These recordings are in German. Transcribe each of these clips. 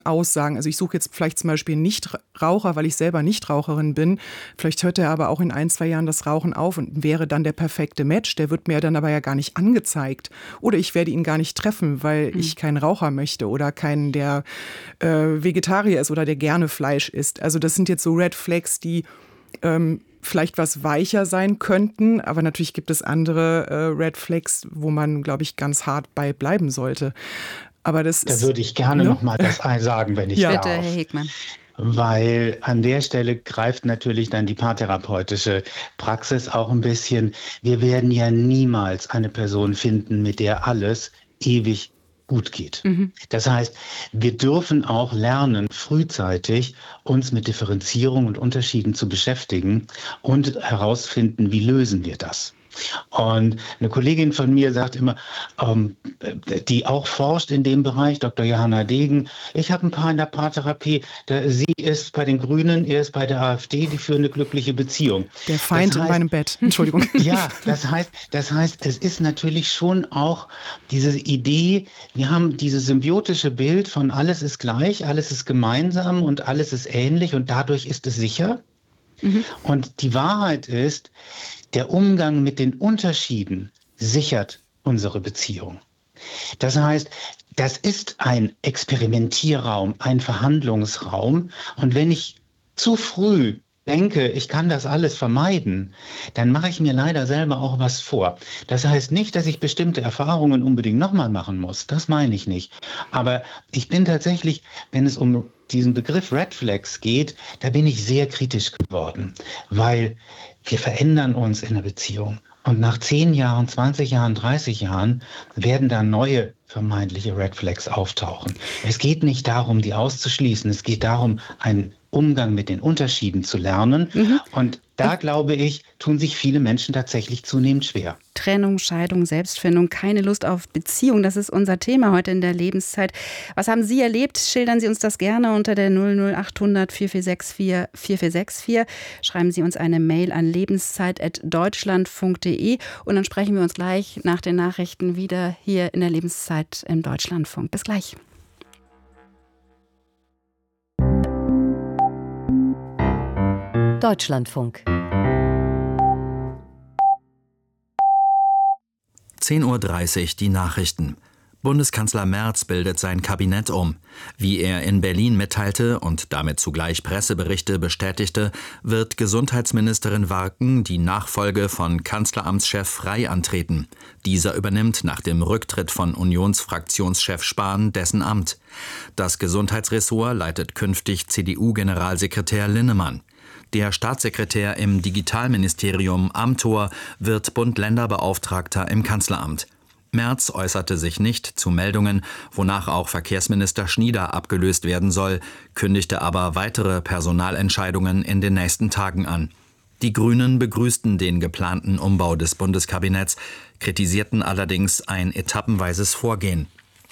aussagen. Also ich suche jetzt vielleicht zum Beispiel einen Nichtraucher, weil ich selber Nichtraucherin bin. Vielleicht hört er aber auch in 1, 2 Jahren das Rauchen auf und wäre dann der perfekte Match. Der wird mir dann aber ja gar nicht angezeigt. Oder ich werde ihn gar nicht treffen, weil ich keinen Raucher möchte oder keinen, der Vegetarier ist oder der gerne Fleisch isst. Also das sind jetzt so Red Flags, die vielleicht was weicher sein könnten. Aber natürlich gibt es andere Red Flags, wo man, glaube ich, ganz hart bei bleiben sollte. Aber da würde ich gerne noch mal das sagen, wenn ich darf. Bitte, Herr Hegmann. Weil an der Stelle greift natürlich dann die paartherapeutische Praxis auch ein bisschen. Wir werden ja niemals eine Person finden, mit der alles ewig gut geht. Das heißt, wir dürfen auch lernen, frühzeitig uns mit Differenzierung und Unterschieden zu beschäftigen und herausfinden, wie lösen wir das. Und eine Kollegin von mir sagt immer, die auch forscht in dem Bereich, Dr. Johanna Degen, ich habe ein paar in der Paartherapie, sie ist bei den Grünen, er ist bei der AfD, die führen eine glückliche Beziehung. Der Feind in meinem Bett, Entschuldigung. Ja, das heißt, es ist natürlich schon auch diese Idee, wir haben dieses symbiotische Bild von alles ist gleich, alles ist gemeinsam und alles ist ähnlich und dadurch ist es sicher. Und die Wahrheit ist, der Umgang mit den Unterschieden sichert unsere Beziehung. Das heißt, das ist ein Experimentierraum, ein Verhandlungsraum. Und wenn ich zu früh denke, ich kann das alles vermeiden, dann mache ich mir leider selber auch was vor. Das heißt nicht, dass ich bestimmte Erfahrungen unbedingt nochmal machen muss. Das meine ich nicht. Aber ich bin tatsächlich, wenn es um diesen Begriff Red Flags geht, da bin ich sehr kritisch geworden, weil wir verändern uns in der Beziehung. Und nach 10 Jahren, 20 Jahren, 30 Jahren werden da neue vermeintliche Red Flags auftauchen. Es geht nicht darum, die auszuschließen. Es geht darum, einen Umgang mit den Unterschieden zu lernen. Und da, glaube ich, tun sich viele Menschen tatsächlich zunehmend schwer. Trennung, Scheidung, Selbstfindung, keine Lust auf Beziehung. Das ist unser Thema heute in der Lebenszeit. Was haben Sie erlebt? Schildern Sie uns das gerne unter der 00800 4464 4464. Schreiben Sie uns eine Mail an lebenszeit@deutschlandfunk.de und dann sprechen wir uns gleich nach den Nachrichten wieder hier in der Lebenszeit im Deutschlandfunk. Bis gleich. Deutschlandfunk. 10:30 Uhr die Nachrichten. Bundeskanzler Merz bildet sein Kabinett um. Wie er in Berlin mitteilte und damit zugleich Presseberichte bestätigte, wird Gesundheitsministerin Warken die Nachfolge von Kanzleramtschef Frey antreten. Dieser übernimmt nach dem Rücktritt von Unionsfraktionschef Spahn dessen Amt. Das Gesundheitsressort leitet künftig CDU-Generalsekretär Linnemann. Der Staatssekretär im Digitalministerium Amthor wird Bund-Länder-Beauftragter im Kanzleramt. Merz äußerte sich nicht zu Meldungen, wonach auch Verkehrsminister Schnieder abgelöst werden soll, kündigte aber weitere Personalentscheidungen in den nächsten Tagen an. Die Grünen begrüßten den geplanten Umbau des Bundeskabinetts, kritisierten allerdings ein etappenweises Vorgehen.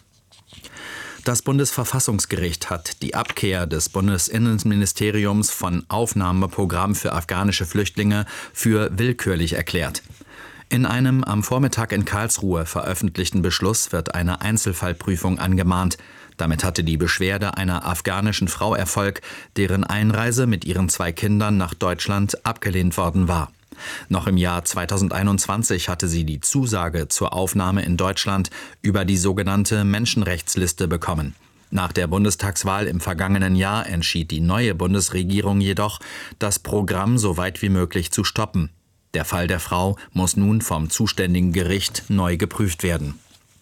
Das Bundesverfassungsgericht hat die Abkehr des Bundesinnenministeriums von Aufnahmeprogramm für afghanische Flüchtlinge für willkürlich erklärt. In einem am Vormittag in Karlsruhe veröffentlichten Beschluss wird eine Einzelfallprüfung angemahnt. Damit hatte die Beschwerde einer afghanischen Frau Erfolg, deren Einreise mit ihren 2 Kindern nach Deutschland abgelehnt worden war. Noch im Jahr 2021 hatte sie die Zusage zur Aufnahme in Deutschland über die sogenannte Menschenrechtsliste bekommen. Nach der Bundestagswahl im vergangenen Jahr entschied die neue Bundesregierung jedoch, das Programm so weit wie möglich zu stoppen. Der Fall der Frau muss nun vom zuständigen Gericht neu geprüft werden.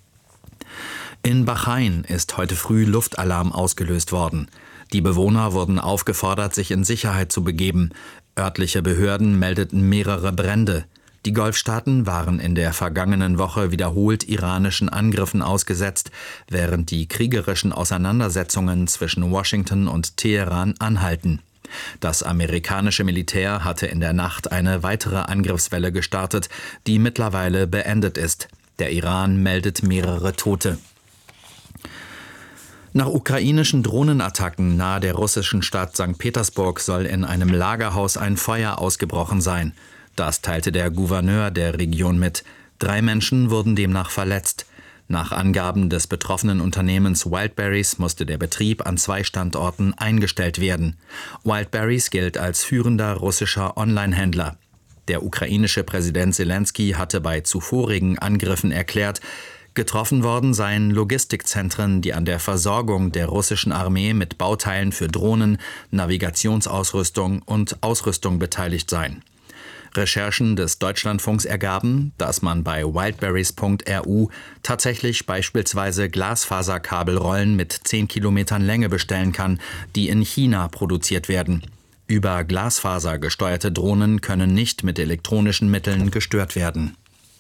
In Bahrain ist heute früh Luftalarm ausgelöst worden. Die Bewohner wurden aufgefordert, sich in Sicherheit zu begeben. Örtliche Behörden meldeten mehrere Brände. Die Golfstaaten waren in der vergangenen Woche wiederholt iranischen Angriffen ausgesetzt, während die kriegerischen Auseinandersetzungen zwischen Washington und Teheran anhalten. Das amerikanische Militär hatte in der Nacht eine weitere Angriffswelle gestartet, die mittlerweile beendet ist. Der Iran meldet mehrere Tote. Nach ukrainischen Drohnenattacken nahe der russischen Stadt St. Petersburg soll in einem Lagerhaus ein Feuer ausgebrochen sein. Das teilte der Gouverneur der Region mit. 3 Menschen wurden demnach verletzt. Nach Angaben des betroffenen Unternehmens Wildberries musste der Betrieb an 2 Standorten eingestellt werden. Wildberries gilt als führender russischer Online-Händler. Der ukrainische Präsident Selenskyj hatte bei zuvorigen Angriffen erklärt, getroffen worden seien Logistikzentren, die an der Versorgung der russischen Armee mit Bauteilen für Drohnen, Navigationsausrüstung und Ausrüstung beteiligt seien. Recherchen des Deutschlandfunks ergaben, dass man bei wildberries.ru tatsächlich beispielsweise Glasfaserkabelrollen mit 10 Kilometern Länge bestellen kann, die in China produziert werden. Über Glasfaser gesteuerte Drohnen können nicht mit elektronischen Mitteln gestört werden.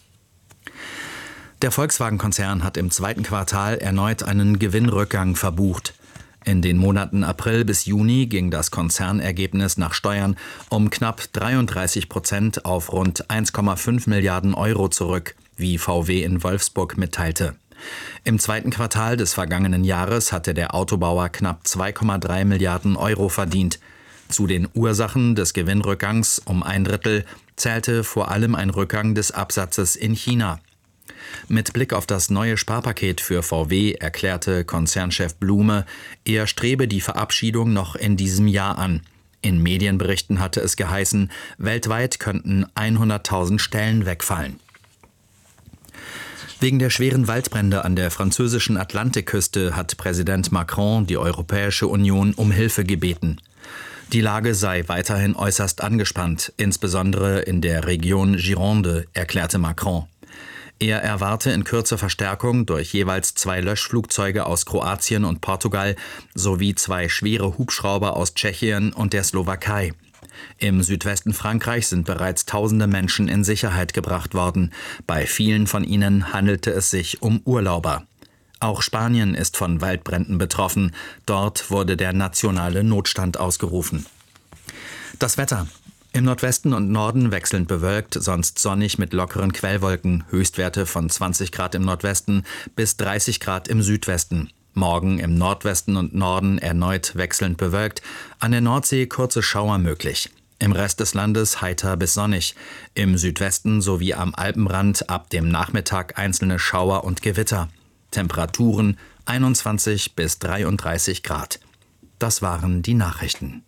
Der Volkswagen-Konzern hat im 2. Quartal erneut einen Gewinnrückgang verbucht. In den Monaten April bis Juni ging das Konzernergebnis nach Steuern um knapp 33% auf rund 1,5 Milliarden Euro zurück, wie VW in Wolfsburg mitteilte. Im 2. Quartal des vergangenen Jahres hatte der Autobauer knapp 2,3 Milliarden Euro verdient. Zu den Ursachen des Gewinnrückgangs um 1/3 zählte vor allem ein Rückgang des Absatzes in China. Mit Blick auf das neue Sparpaket für VW erklärte Konzernchef Blume, er strebe die Verabschiedung noch in diesem Jahr an. In Medienberichten hatte es geheißen, weltweit könnten 100.000 Stellen wegfallen. Wegen der schweren Waldbrände an der französischen Atlantikküste hat Präsident Macron die Europäische Union um Hilfe gebeten. Die Lage sei weiterhin äußerst angespannt, insbesondere in der Region Gironde, erklärte Macron. Er erwarte in Kürze Verstärkung durch jeweils 2 Löschflugzeuge aus Kroatien und Portugal sowie 2 schwere Hubschrauber aus Tschechien und der Slowakei. Im Südwesten Frankreichs sind bereits tausende Menschen in Sicherheit gebracht worden. Bei vielen von ihnen handelte es sich um Urlauber. Auch Spanien ist von Waldbränden betroffen. Dort wurde der nationale Notstand ausgerufen. Das Wetter. Im Nordwesten und Norden wechselnd bewölkt, sonst sonnig mit lockeren Quellwolken, Höchstwerte von 20 Grad im Nordwesten bis 30 Grad im Südwesten. Morgen im Nordwesten und Norden erneut wechselnd bewölkt, an der Nordsee kurze Schauer möglich. Im Rest des Landes heiter bis sonnig, im Südwesten sowie am Alpenrand ab dem Nachmittag einzelne Schauer und Gewitter. Temperaturen 21 bis 33 Grad. Das waren die Nachrichten.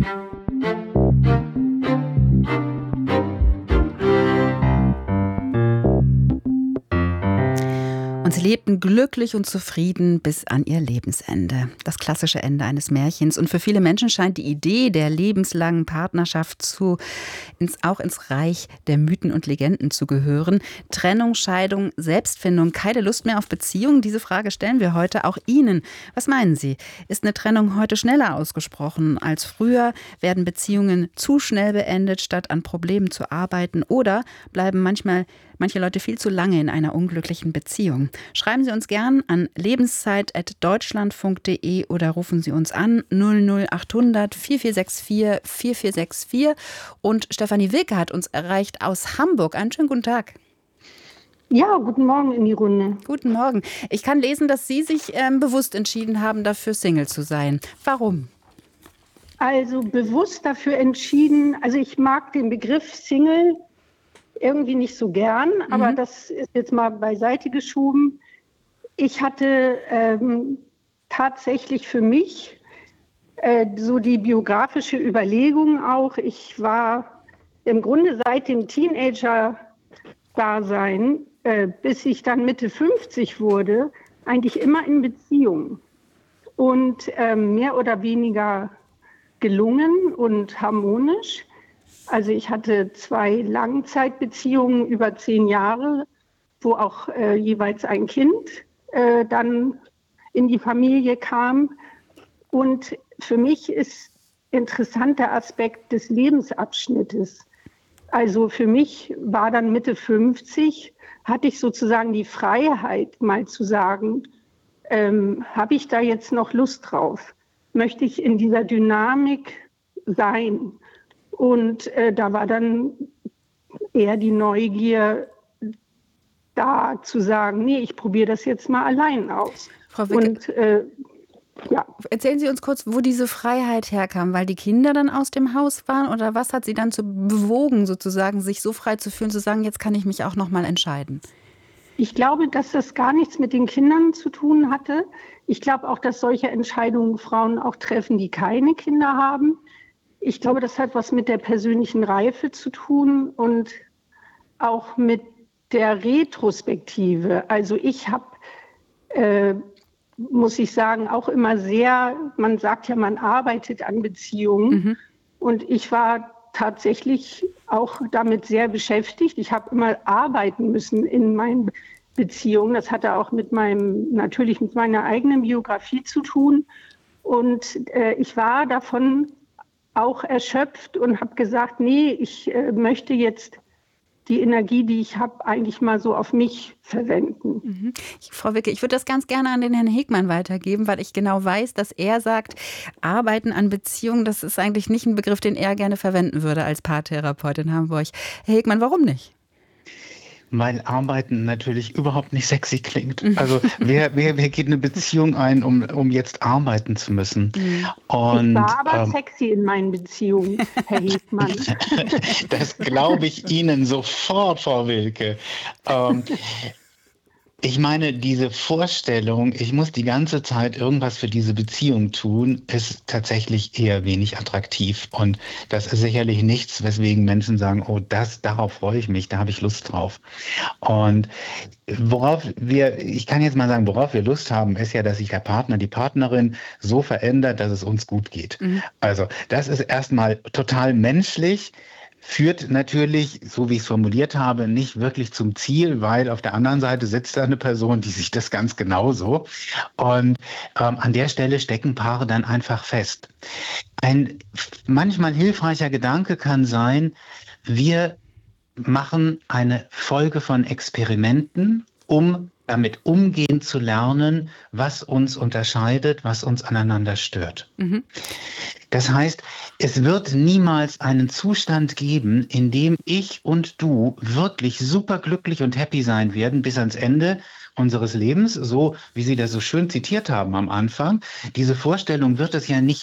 Und sie lebten glücklich und zufrieden bis an ihr Lebensende. Das klassische Ende eines Märchens. Und für viele Menschen scheint die Idee der lebenslangen Partnerschaft auch ins Reich der Mythen und Legenden zu gehören. Trennung, Scheidung, Selbstfindung, keine Lust mehr auf Beziehungen? Diese Frage stellen wir heute auch Ihnen. Was meinen Sie? Ist eine Trennung heute schneller ausgesprochen als früher? Werden Beziehungen zu schnell beendet, statt an Problemen zu arbeiten? Oder bleiben manche Leute viel zu lange in einer unglücklichen Beziehung? Schreiben Sie uns gern an lebenszeit@deutschlandfunk.de oder rufen Sie uns an 00800 4464 4464. Und Stefanie Wilke hat uns erreicht aus Hamburg. Einen schönen guten Tag. Ja, guten Morgen in die Runde. Guten Morgen. Ich kann lesen, dass Sie sich bewusst entschieden haben, dafür Single zu sein. Warum? Also bewusst dafür entschieden, also ich mag den Begriff Single irgendwie nicht so gern, aber das ist jetzt mal beiseite geschoben. Ich hatte tatsächlich für mich so die biografische Überlegung auch. Ich war im Grunde seit dem Teenager-Dasein, bis ich dann Mitte 50 wurde, eigentlich immer in Beziehung und mehr oder weniger gelungen und harmonisch. Also ich hatte 2 Langzeitbeziehungen über 10 Jahre, wo auch jeweils ein Kind dann in die Familie kam. Und für mich ist interessant der Aspekt des Lebensabschnittes. Also für mich war dann Mitte 50, hatte ich sozusagen die Freiheit, mal zu sagen, habe ich da jetzt noch Lust drauf? Möchte ich in dieser Dynamik sein? Und da war dann eher die Neugier da zu sagen, nee, ich probiere das jetzt mal allein aus. Frau Wilke, ja. Erzählen Sie uns kurz, wo diese Freiheit herkam, weil die Kinder dann aus dem Haus waren oder was hat Sie dann bewogen, sozusagen, sich so frei zu fühlen, zu sagen, jetzt kann ich mich auch noch mal entscheiden? Ich glaube, dass das gar nichts mit den Kindern zu tun hatte. Ich glaube auch, dass solche Entscheidungen Frauen auch treffen, die keine Kinder haben. Ich glaube, das hat was mit der persönlichen Reife zu tun und auch mit der Retrospektive. Also ich habe, muss ich sagen, auch immer sehr, man sagt ja, man arbeitet an Beziehungen. Und ich war tatsächlich auch damit sehr beschäftigt. Ich habe immer arbeiten müssen in meinen Beziehungen. Das hatte auch natürlich mit meiner eigenen Biografie zu tun. Und ich war davon auch erschöpft und habe gesagt, nee, ich möchte jetzt die Energie, die ich habe, eigentlich mal so auf mich verwenden. Frau Wicke, ich würde das ganz gerne an den Herrn Hegmann weitergeben, weil ich genau weiß, dass er sagt, Arbeiten an Beziehungen, das ist eigentlich nicht ein Begriff, den er gerne verwenden würde als Paartherapeut in Hamburg. Herr Hegmann, warum nicht? Weil Arbeiten natürlich überhaupt nicht sexy klingt. Also wer geht eine Beziehung ein, um jetzt arbeiten zu müssen? Und, ich war aber sexy in meinen Beziehungen, Herr Hegmann. Das glaube ich Ihnen sofort, Frau Wilke. Ich meine, diese Vorstellung, ich muss die ganze Zeit irgendwas für diese Beziehung tun, ist tatsächlich eher wenig attraktiv. Und das ist sicherlich nichts, weswegen Menschen sagen, oh, darauf freue ich mich, da habe ich Lust drauf. Und ich kann jetzt mal sagen, worauf wir Lust haben, ist ja, dass sich der Partner, die Partnerin so verändert, dass es uns gut geht. Also das ist erstmal total menschlich. Führt natürlich, so wie ich es formuliert habe, nicht wirklich zum Ziel, weil auf der anderen Seite sitzt da eine Person, die sich das ganz genauso. Und an der Stelle stecken Paare dann einfach fest. Ein manchmal hilfreicher Gedanke kann sein, wir machen eine Folge von Experimenten, um damit umgehen zu lernen, was uns unterscheidet, was uns aneinander stört. Das heißt, es wird niemals einen Zustand geben, in dem ich und du wirklich superglücklich und happy sein werden bis ans Ende unseres Lebens, so wie Sie das so schön zitiert haben am Anfang. Diese Vorstellung wird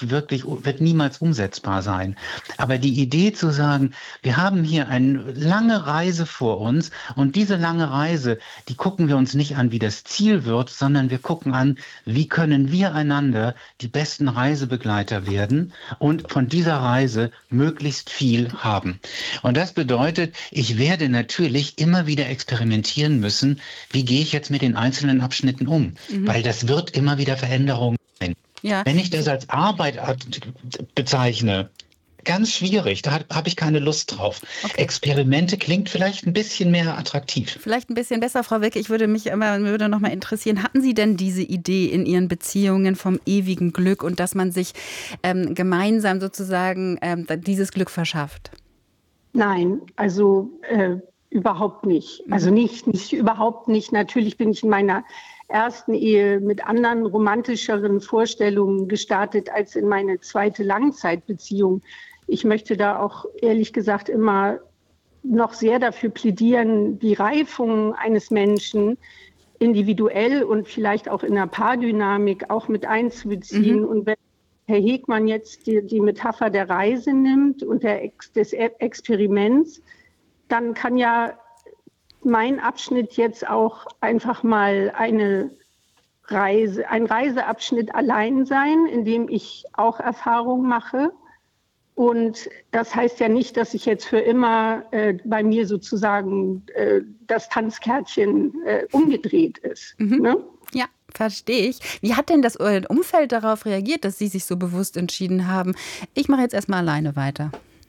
niemals umsetzbar sein. Aber die Idee zu sagen, wir haben hier eine lange Reise vor uns und diese lange Reise, die gucken wir uns nicht an, wie das Ziel wird, sondern wir gucken an, wie können wir einander die besten Reisebegleiter werden und von dieser Reise möglichst viel haben. Und das bedeutet, ich werde natürlich immer wieder experimentieren müssen, wie gehe ich jetzt mit den einzelnen Abschnitten um, weil das wird immer wieder Veränderungen sein. Ja. Wenn ich das als Arbeit bezeichne, ganz schwierig, da habe ich keine Lust drauf. Okay. Experimente klingt vielleicht ein bisschen mehr attraktiv. Vielleicht ein bisschen besser, Frau Wilke. Würde noch mal interessieren, hatten Sie denn diese Idee in Ihren Beziehungen vom ewigen Glück und dass man sich gemeinsam sozusagen dieses Glück verschafft? Nein, also überhaupt nicht. Also nicht überhaupt nicht. Natürlich bin ich in meiner ersten Ehe mit anderen romantischeren Vorstellungen gestartet als in meine zweite Langzeitbeziehung. Ich möchte da auch ehrlich gesagt immer noch sehr dafür plädieren, die Reifung eines Menschen individuell und vielleicht auch in der Paardynamik auch mit einzubeziehen. Und wenn Herr Hegmann jetzt die Metapher der Reise nimmt und des Experiments, dann kann ja mein Abschnitt jetzt auch einfach mal ein Reiseabschnitt allein sein, in dem ich auch Erfahrung mache. Und das heißt ja nicht, dass ich jetzt für immer bei mir sozusagen das Tanzkärtchen umgedreht ist. Ne? Ja, verstehe ich. Wie hat denn das Umfeld darauf reagiert, dass Sie sich so bewusst entschieden haben, ich mache jetzt erstmal alleine weiter?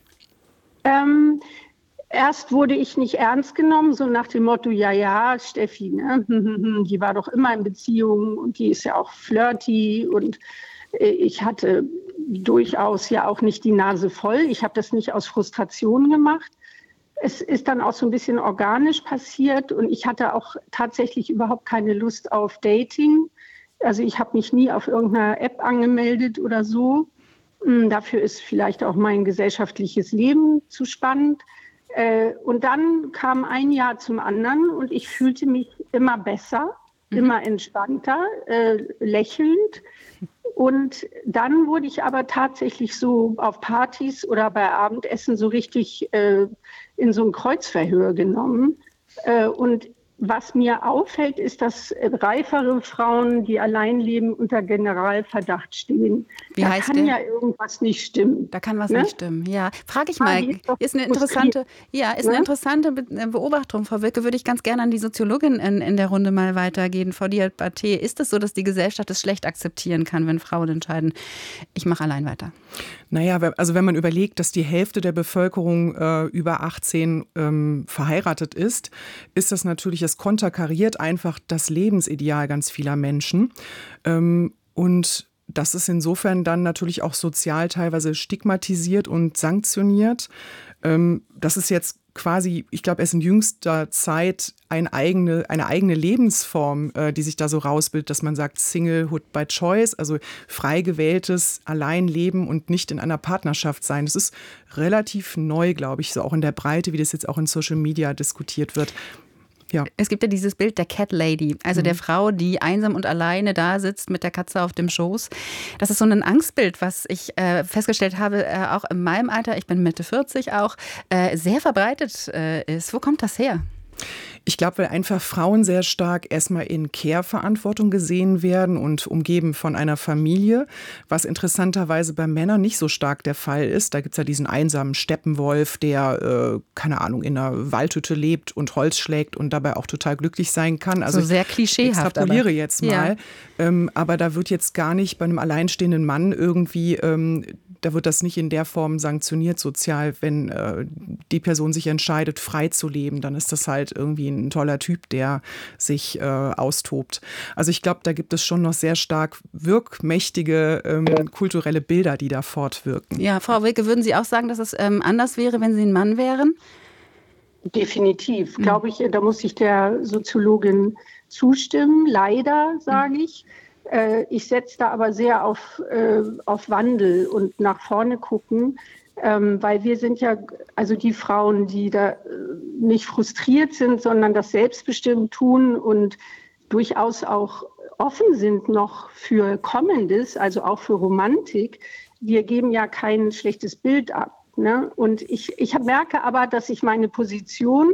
Erst wurde ich nicht ernst genommen, so nach dem Motto, ja, Steffi, ne? Die war doch immer in Beziehung und die ist ja auch flirty und ich hatte durchaus ja auch nicht die Nase voll. Ich habe das nicht aus Frustration gemacht. Es ist dann auch so ein bisschen organisch passiert und ich hatte auch tatsächlich überhaupt keine Lust auf Dating. Also ich habe mich nie auf irgendeiner App angemeldet oder so. Dafür ist vielleicht auch mein gesellschaftliches Leben zu spannend. Und dann kam ein Jahr zum anderen und ich fühlte mich immer besser, immer entspannter, lächelnd. Und dann wurde ich aber tatsächlich so auf Partys oder bei Abendessen so richtig in so ein Kreuzverhör genommen. Und was mir auffällt, ist, dass reifere Frauen, die allein leben, unter Generalverdacht stehen. Wie heißt der? Da kann ja irgendwas nicht stimmen. Da kann was Ne? nicht stimmen, ja. Frage ich mal, ist eine interessante Beobachtung, Frau Wilke, würde ich ganz gerne an die Soziologin in der Runde mal weitergehen. Frau Diabaté, ist es so, dass die Gesellschaft es schlecht akzeptieren kann, wenn Frauen entscheiden, ich mache allein weiter? Naja, also wenn man überlegt, dass die Hälfte der Bevölkerung über 18 verheiratet ist das natürlich, es konterkariert einfach das Lebensideal ganz vieler Menschen. Und das ist insofern dann natürlich auch sozial teilweise stigmatisiert und sanktioniert. Das ist jetzt quasi, ich glaube, erst in jüngster Zeit eine eigene Lebensform, die sich da so rausbildet, dass man sagt Singlehood by Choice, also frei gewähltes Alleinleben und nicht in einer Partnerschaft sein. Das ist relativ neu, glaube ich, so auch in der Breite, wie das jetzt auch in Social Media diskutiert wird. Ja. Es gibt ja dieses Bild der Cat Lady, also der Frau, die einsam und alleine da sitzt mit der Katze auf dem Schoß. Das ist so ein Angstbild, was ich festgestellt habe, auch in meinem Alter, ich bin Mitte 40 auch, sehr verbreitet ist. Wo kommt das her? Ich glaube, weil einfach Frauen sehr stark erstmal in Care-Verantwortung gesehen werden und umgeben von einer Familie, was interessanterweise bei Männern nicht so stark der Fall ist. Da gibt es ja diesen einsamen Steppenwolf, der, keine Ahnung, in einer Waldhütte lebt und Holz schlägt und dabei auch total glücklich sein kann. Also so sehr klischeehaft. Ich extrapoliere jetzt mal. Ja. Aber da wird jetzt gar nicht bei einem alleinstehenden Mann irgendwie da wird das nicht in der Form sanktioniert sozial, wenn die Person sich entscheidet, frei zu leben. Dann ist das halt irgendwie ein toller Typ, der sich austobt. Also ich glaube, da gibt es schon noch sehr stark wirkmächtige kulturelle Bilder, die da fortwirken. Ja, Frau Wilke, würden Sie auch sagen, dass es anders wäre, wenn Sie ein Mann wären? Definitiv, glaube ich, da muss ich der Soziologin zustimmen. Leider, sage ich. Ich setze da aber sehr auf Wandel und nach vorne gucken, weil wir sind ja, also die Frauen, die da nicht frustriert sind, sondern das selbstbestimmt tun und durchaus auch offen sind noch für Kommendes, also auch für Romantik. Wir geben ja kein schlechtes Bild ab. Ne? Und ich merke aber, dass ich meine Position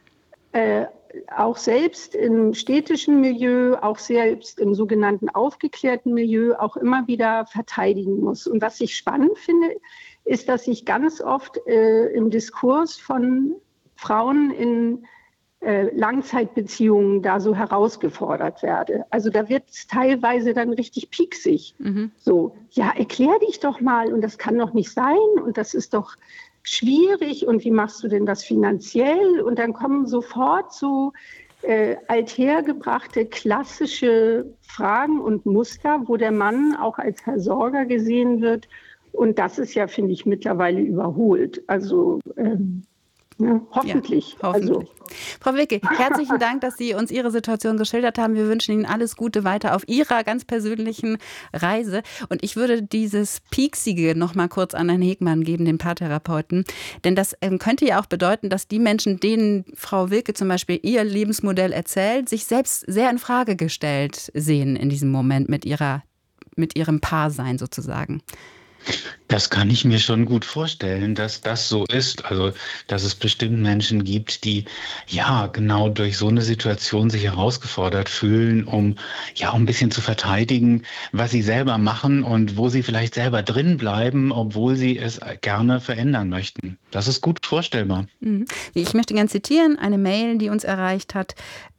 auch selbst im städtischen Milieu, auch selbst im sogenannten aufgeklärten Milieu auch immer wieder verteidigen muss. Und was ich spannend finde, ist, dass ich ganz oft im Diskurs von Frauen in Langzeitbeziehungen da so herausgefordert werde. Also da wird es teilweise dann richtig pieksig. So, ja, erklär dich doch mal und das kann doch nicht sein und das ist doch schwierig und wie machst du denn das finanziell? Und dann kommen sofort so althergebrachte klassische Fragen und Muster, wo der Mann auch als Versorger gesehen wird. Und das ist ja, finde ich, mittlerweile überholt. Also hoffentlich. Ja, hoffentlich. Also. Frau Wilke, herzlichen Dank, dass Sie uns Ihre Situation geschildert haben. Wir wünschen Ihnen alles Gute weiter auf Ihrer ganz persönlichen Reise. Und ich würde dieses Pieksige noch mal kurz an Herrn Hegmann geben, den Paartherapeuten. Denn das könnte ja auch bedeuten, dass die Menschen, denen Frau Wilke zum Beispiel ihr Lebensmodell erzählt, sich selbst sehr in Frage gestellt sehen in diesem Moment mit ihrem Paarsein sozusagen. Das kann ich mir schon gut vorstellen, dass das so ist. Also, dass es bestimmt Menschen gibt, die ja genau durch so eine Situation sich herausgefordert fühlen, um ein bisschen zu verteidigen, was sie selber machen und wo sie vielleicht selber drin bleiben, obwohl sie es gerne verändern möchten. Das ist gut vorstellbar. Ich möchte gerne zitieren, eine Mail, die uns erreicht hat,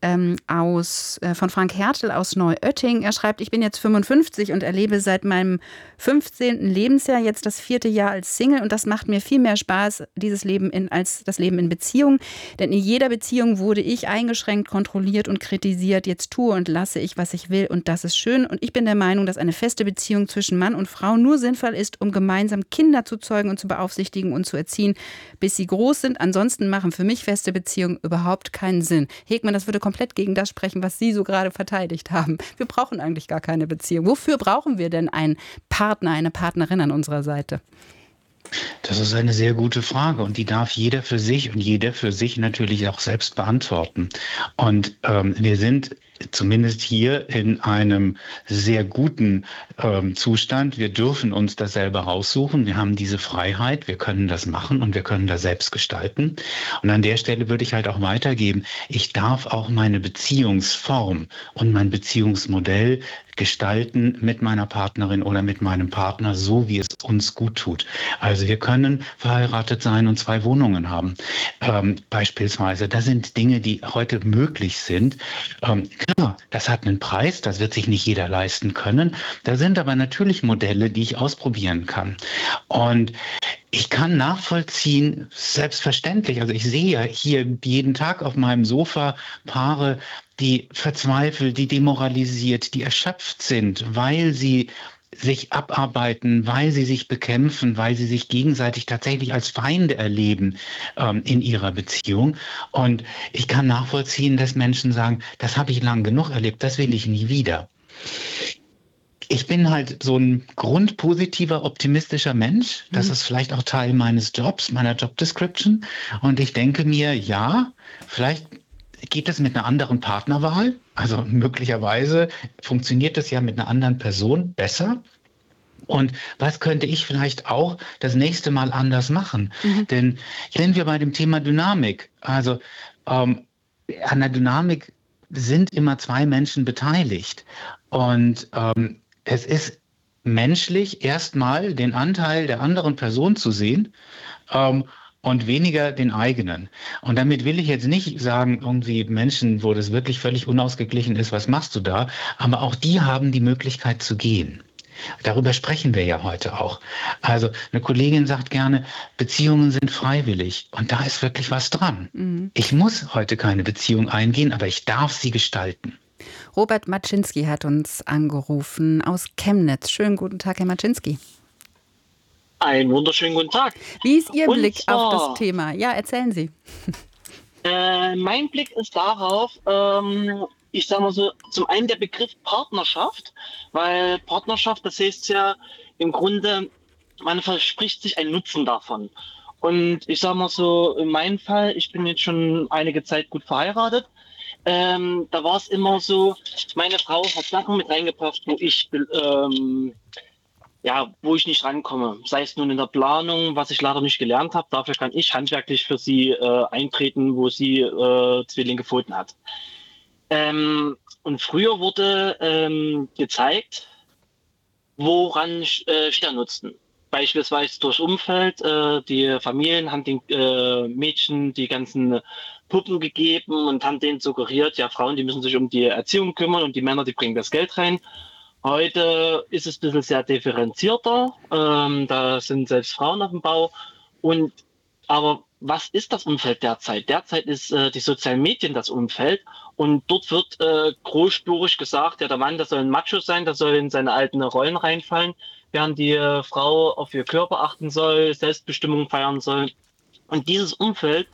von Frank Hertel aus Neuötting. Er schreibt, ich bin jetzt 55 und erlebe seit meinem 15. Lebensjahr jetzt das 4. Jahr als Single und das macht mir viel mehr Spaß, dieses Leben als das Leben in Beziehung. Denn in jeder Beziehung wurde ich eingeschränkt, kontrolliert und kritisiert. Jetzt tue und lasse ich, was ich will und das ist schön. Und ich bin der Meinung, dass eine feste Beziehung zwischen Mann und Frau nur sinnvoll ist, um gemeinsam Kinder zu zeugen und zu beaufsichtigen und zu erziehen, bis sie groß sind. Ansonsten machen für mich feste Beziehungen überhaupt keinen Sinn. Hegmann, das würde komplett gegen das sprechen, was Sie so gerade verteidigt haben. Wir brauchen eigentlich gar keine Beziehung. Wofür brauchen wir denn einen Partner, eine Partnerin an unserer Seite? Das ist eine sehr gute Frage und die darf jeder für sich und jeder für sich natürlich auch selbst beantworten. Und wir sind zumindest hier in einem sehr guten Zustand. Wir dürfen uns das selber raussuchen. Wir haben diese Freiheit. Wir können das machen und wir können das selbst gestalten. Und an der Stelle würde ich halt auch weitergeben, ich darf auch meine Beziehungsform und mein Beziehungsmodell gestalten mit meiner Partnerin oder mit meinem Partner, so wie es uns gut tut. Also wir können verheiratet sein und 2 Wohnungen haben, beispielsweise. Das sind Dinge, die heute möglich sind. Klar, das hat einen Preis, das wird sich nicht jeder leisten können. Da sind aber natürlich Modelle, die ich ausprobieren kann. Und ich kann nachvollziehen, selbstverständlich, also ich sehe ja hier jeden Tag auf meinem Sofa Paare, die verzweifelt, die demoralisiert, die erschöpft sind, weil sie sich abarbeiten, weil sie sich bekämpfen, weil sie sich gegenseitig tatsächlich als Feinde erleben in ihrer Beziehung. Und ich kann nachvollziehen, dass Menschen sagen, das habe ich lang genug erlebt, das will ich nie wieder. Ich bin halt so ein grundpositiver, optimistischer Mensch. Das ist vielleicht auch Teil meines Jobs, meiner Job-Description. Und ich denke mir, ja, vielleicht geht es mit einer anderen Partnerwahl. Also möglicherweise funktioniert es ja mit einer anderen Person besser. Und was könnte ich vielleicht auch das nächste Mal anders machen? Denn sind wir bei dem Thema Dynamik. Also an der Dynamik sind immer 2 Menschen beteiligt. Und es ist menschlich, erstmal den Anteil der anderen Person zu sehen und weniger den eigenen. Und damit will ich jetzt nicht sagen, irgendwie Menschen, wo das wirklich völlig unausgeglichen ist, was machst du da? Aber auch die haben die Möglichkeit zu gehen. Darüber sprechen wir ja heute auch. Also eine Kollegin sagt gerne, Beziehungen sind freiwillig. Und da ist wirklich was dran. Ich muss heute keine Beziehung eingehen, aber ich darf sie gestalten. Robert Maczynski hat uns angerufen aus Chemnitz. Schönen guten Tag, Herr Maczynski. Einen wunderschönen guten Tag. Wie ist Ihr Und Blick zwar, auf das Thema? Ja, erzählen Sie. Mein Blick ist darauf, ich sage mal so, zum einen der Begriff Partnerschaft, weil Partnerschaft, das heißt ja im Grunde, man verspricht sich einen Nutzen davon. Und ich sage mal so, in meinem Fall, ich bin jetzt schon einige Zeit gut verheiratet, da war es immer so, meine Frau hat Sachen mit reingebracht, wo ich nicht rankomme. Sei es nun in der Planung, was ich leider nicht gelernt habe. Dafür kann ich handwerklich für sie eintreten, wo sie Zwillinge gefunden hat. Und früher wurde gezeigt, woran steht der Nutzen. Beispielsweise durch Umfeld. Die Familien haben den Mädchen die ganzen Puppen gegeben und haben denen suggeriert, ja, Frauen, die müssen sich um die Erziehung kümmern und die Männer, die bringen das Geld rein. Heute ist es ein bisschen sehr differenzierter. Da sind selbst Frauen auf dem Bau. Aber was ist das Umfeld derzeit? Derzeit ist die sozialen Medien das Umfeld. Und dort wird großspurig gesagt, ja, der Mann, der soll ein Macho sein, der soll in seine alten Rollen reinfallen, während die Frau auf ihr Körper achten soll, Selbstbestimmung feiern soll. Und dieses Umfeld,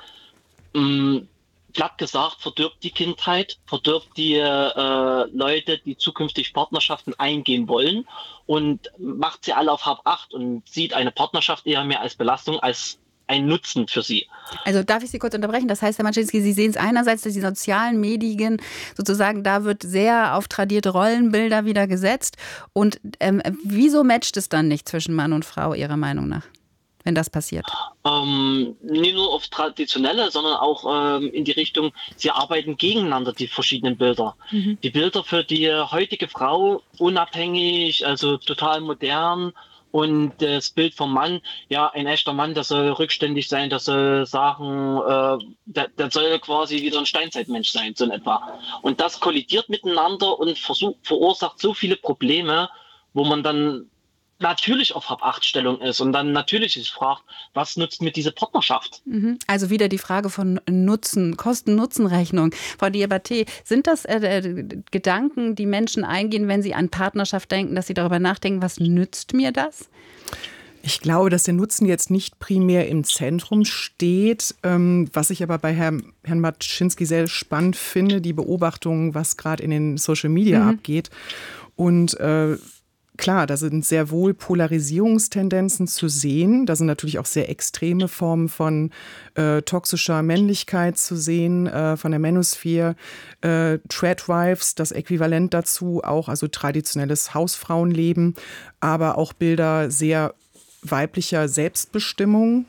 platt gesagt, verdirbt die Kindheit, verdirbt die Leute, die zukünftig Partnerschaften eingehen wollen und macht sie alle auf Hab-Acht und sieht eine Partnerschaft eher mehr als Belastung als ein Nutzen für sie. Also darf ich Sie kurz unterbrechen? Das heißt, Herr Maczynski, Sie sehen es einerseits, dass die sozialen Medien sozusagen, da wird sehr auf tradierte Rollenbilder wieder gesetzt. Und wieso matcht es dann nicht zwischen Mann und Frau Ihrer Meinung nach, wenn das passiert? Nicht nur auf traditionelle, sondern auch in die Richtung, sie arbeiten gegeneinander, die verschiedenen Bilder. Die Bilder für die heutige Frau, unabhängig, also total modern. Und das Bild vom Mann, ja, ein echter Mann, der soll rückständig sein, der soll sagen, der soll quasi wieder ein Steinzeitmensch sein, so in etwa. Und das kollidiert miteinander und verursacht so viele Probleme, wo man dann natürlich auf Hab-Acht-Stellung ist und dann natürlich sich fragt, was nutzt mir diese Partnerschaft? Also wieder die Frage von Nutzen, Kosten-Nutzen-Rechnung. Frau Diabaté, sind das Gedanken, die Menschen eingehen, wenn sie an Partnerschaft denken, dass sie darüber nachdenken, was nützt mir das? Ich glaube, dass der Nutzen jetzt nicht primär im Zentrum steht. Was ich aber bei Herrn Maczynski sehr spannend finde, die Beobachtung, was gerade in den Social Media abgeht. Und Klar, da sind sehr wohl Polarisierungstendenzen zu sehen. Da sind natürlich auch sehr extreme Formen von toxischer Männlichkeit zu sehen, von der Manosphere. Tradwives, das Äquivalent dazu auch, also traditionelles Hausfrauenleben, aber auch Bilder sehr weiblicher Selbstbestimmung.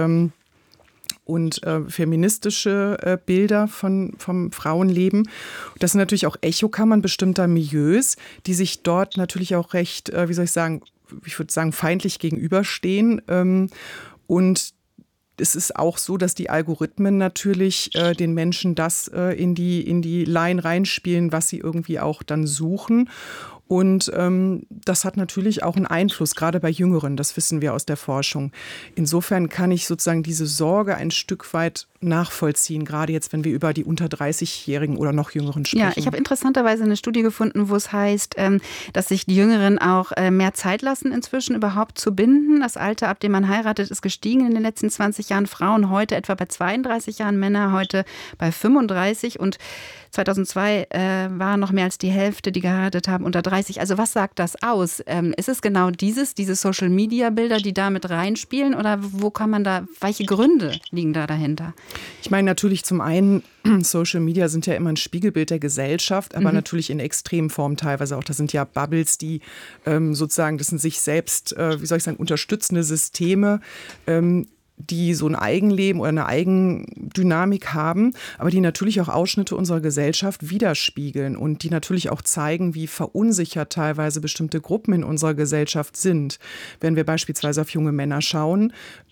Und feministische Bilder vom Frauenleben. Das sind natürlich auch Echokammern bestimmter Milieus, die sich dort natürlich auch recht, ich würde sagen, feindlich gegenüberstehen. Und es ist auch so, dass die Algorithmen natürlich den Menschen das in die Line reinspielen, was sie irgendwie auch dann suchen. Und das hat natürlich auch einen Einfluss, gerade bei Jüngeren, das wissen wir aus der Forschung. Insofern kann ich sozusagen diese Sorge ein Stück weit nachvollziehen, gerade jetzt, wenn wir über die unter 30-Jährigen oder noch Jüngeren sprechen. Ja, ich habe interessanterweise eine Studie gefunden, wo es heißt, dass sich die Jüngeren auch mehr Zeit lassen, inzwischen überhaupt zu binden. Das Alter, ab dem man heiratet, ist gestiegen in den letzten 20 Jahren. Frauen heute etwa bei 32 Jahren, Männer heute bei 35. Und 2002 waren noch mehr als die Hälfte, die geheiratet haben, unter 30. Also was sagt das aus? Ist es genau diese Social-Media-Bilder, die da mit reinspielen? Oder welche Gründe liegen da dahinter? Ich meine natürlich zum einen, Social Media sind ja immer ein Spiegelbild der Gesellschaft, aber natürlich in Extremform teilweise auch. Das sind ja Bubbles, die sozusagen, das sind sich selbst, unterstützende Systeme, die so ein Eigenleben oder eine Eigendynamik haben, aber die natürlich auch Ausschnitte unserer Gesellschaft widerspiegeln und die natürlich auch zeigen, wie verunsichert teilweise bestimmte Gruppen in unserer Gesellschaft sind. Wenn wir beispielsweise auf junge Männer schauen,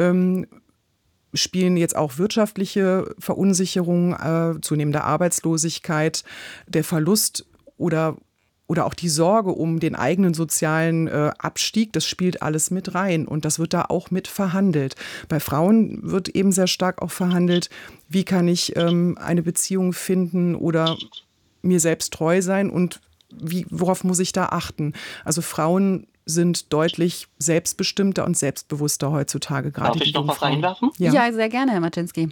spielen jetzt auch wirtschaftliche Verunsicherung, zunehmende Arbeitslosigkeit, der Verlust oder auch die Sorge um den eigenen sozialen Abstieg, das spielt alles mit rein und das wird da auch mit verhandelt. Bei Frauen wird eben sehr stark auch verhandelt, wie kann ich eine Beziehung finden oder mir selbst treu sein und worauf muss ich da achten? Also Frauen sind deutlich selbstbestimmter und selbstbewusster heutzutage. Darf ich noch was einwerfen? Ja, sehr gerne, Herr Marczynski.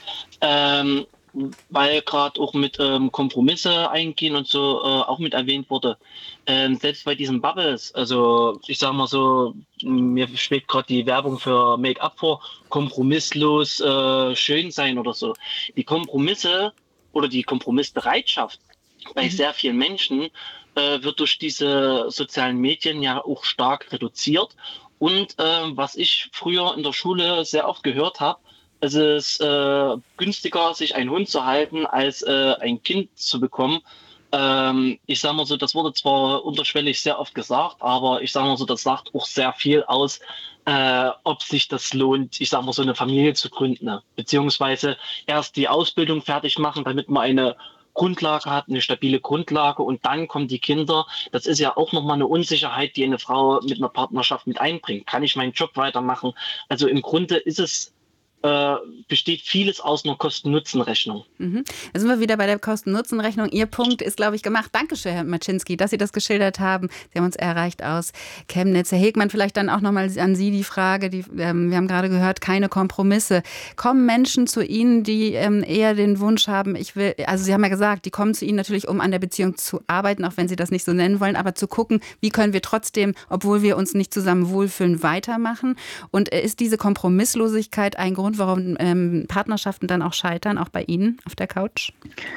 Weil gerade auch mit Kompromisse eingehen und so auch mit erwähnt wurde. Selbst bei diesen Bubbles, also ich sage mal so, mir schlägt gerade die Werbung für Make-up vor, kompromisslos schön sein oder so. Die Kompromisse oder die Kompromissbereitschaft bei sehr vielen Menschen wird durch diese sozialen Medien ja auch stark reduziert. Und was ich früher in der Schule sehr oft gehört habe, es ist günstiger, sich einen Hund zu halten, als ein Kind zu bekommen. Ich sage mal so, das wurde zwar unterschwellig sehr oft gesagt, aber ich sage mal so, das sagt auch sehr viel aus, ob sich das lohnt, ich sage mal so eine Familie zu gründen. Ne? Beziehungsweise erst die Ausbildung fertig machen, damit man eine Grundlage hat, eine stabile Grundlage und dann kommen die Kinder. Das ist ja auch nochmal eine Unsicherheit, die eine Frau mit einer Partnerschaft mit einbringt. Kann ich meinen Job weitermachen? Also im Grunde besteht vieles aus einer Kosten-Nutzen-Rechnung. Da sind wir wieder bei der Kosten-Nutzen-Rechnung. Ihr Punkt ist, glaube ich, gemacht. Dankeschön, Herr Marczynski, dass Sie das geschildert haben. Sie haben uns erreicht aus Chemnitz. Herr Hegmann, vielleicht dann auch nochmal an Sie die Frage, wir haben gerade gehört, keine Kompromisse. Kommen Menschen zu Ihnen, die eher den Wunsch haben, also Sie haben ja gesagt, die kommen zu Ihnen natürlich, um an der Beziehung zu arbeiten, auch wenn Sie das nicht so nennen wollen, aber zu gucken, wie können wir trotzdem, obwohl wir uns nicht zusammen wohlfühlen, weitermachen? Und ist diese Kompromisslosigkeit ein Grund, warum Partnerschaften dann auch scheitern, auch bei Ihnen auf der Couch?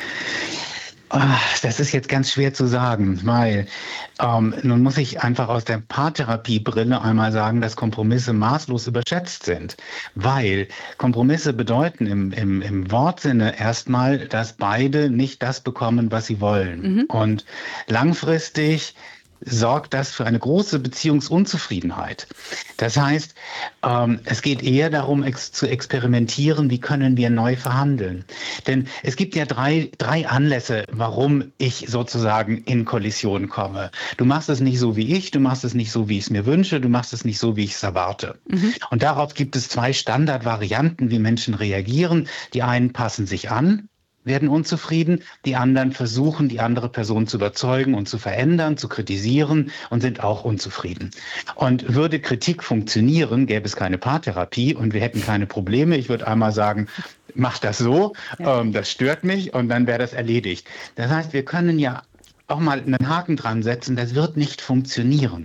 Das ist jetzt ganz schwer zu sagen, weil nun muss ich einfach aus der Paartherapiebrille einmal sagen, dass Kompromisse maßlos überschätzt sind. Weil Kompromisse bedeuten im Wortsinne erstmal, dass beide nicht das bekommen, was sie wollen. Und langfristig sorgt das für eine große Beziehungsunzufriedenheit. Das heißt, es geht eher darum, zu experimentieren, wie können wir neu verhandeln. Denn es gibt ja drei Anlässe, warum ich sozusagen in Kollision komme. Du machst es nicht so wie ich, du machst es nicht so, wie ich es mir wünsche, du machst es nicht so, wie ich es erwarte. Und darauf gibt es 2 Standardvarianten, wie Menschen reagieren. Die einen passen sich an, werden unzufrieden, die anderen versuchen, die andere Person zu überzeugen und zu verändern, zu kritisieren und sind auch unzufrieden. Und würde Kritik funktionieren, gäbe es keine Paartherapie und wir hätten keine Probleme. Ich würde einmal sagen, mach das so, das stört mich und dann wäre das erledigt. Das heißt, wir können ja auch mal einen Haken dran setzen, das wird nicht funktionieren.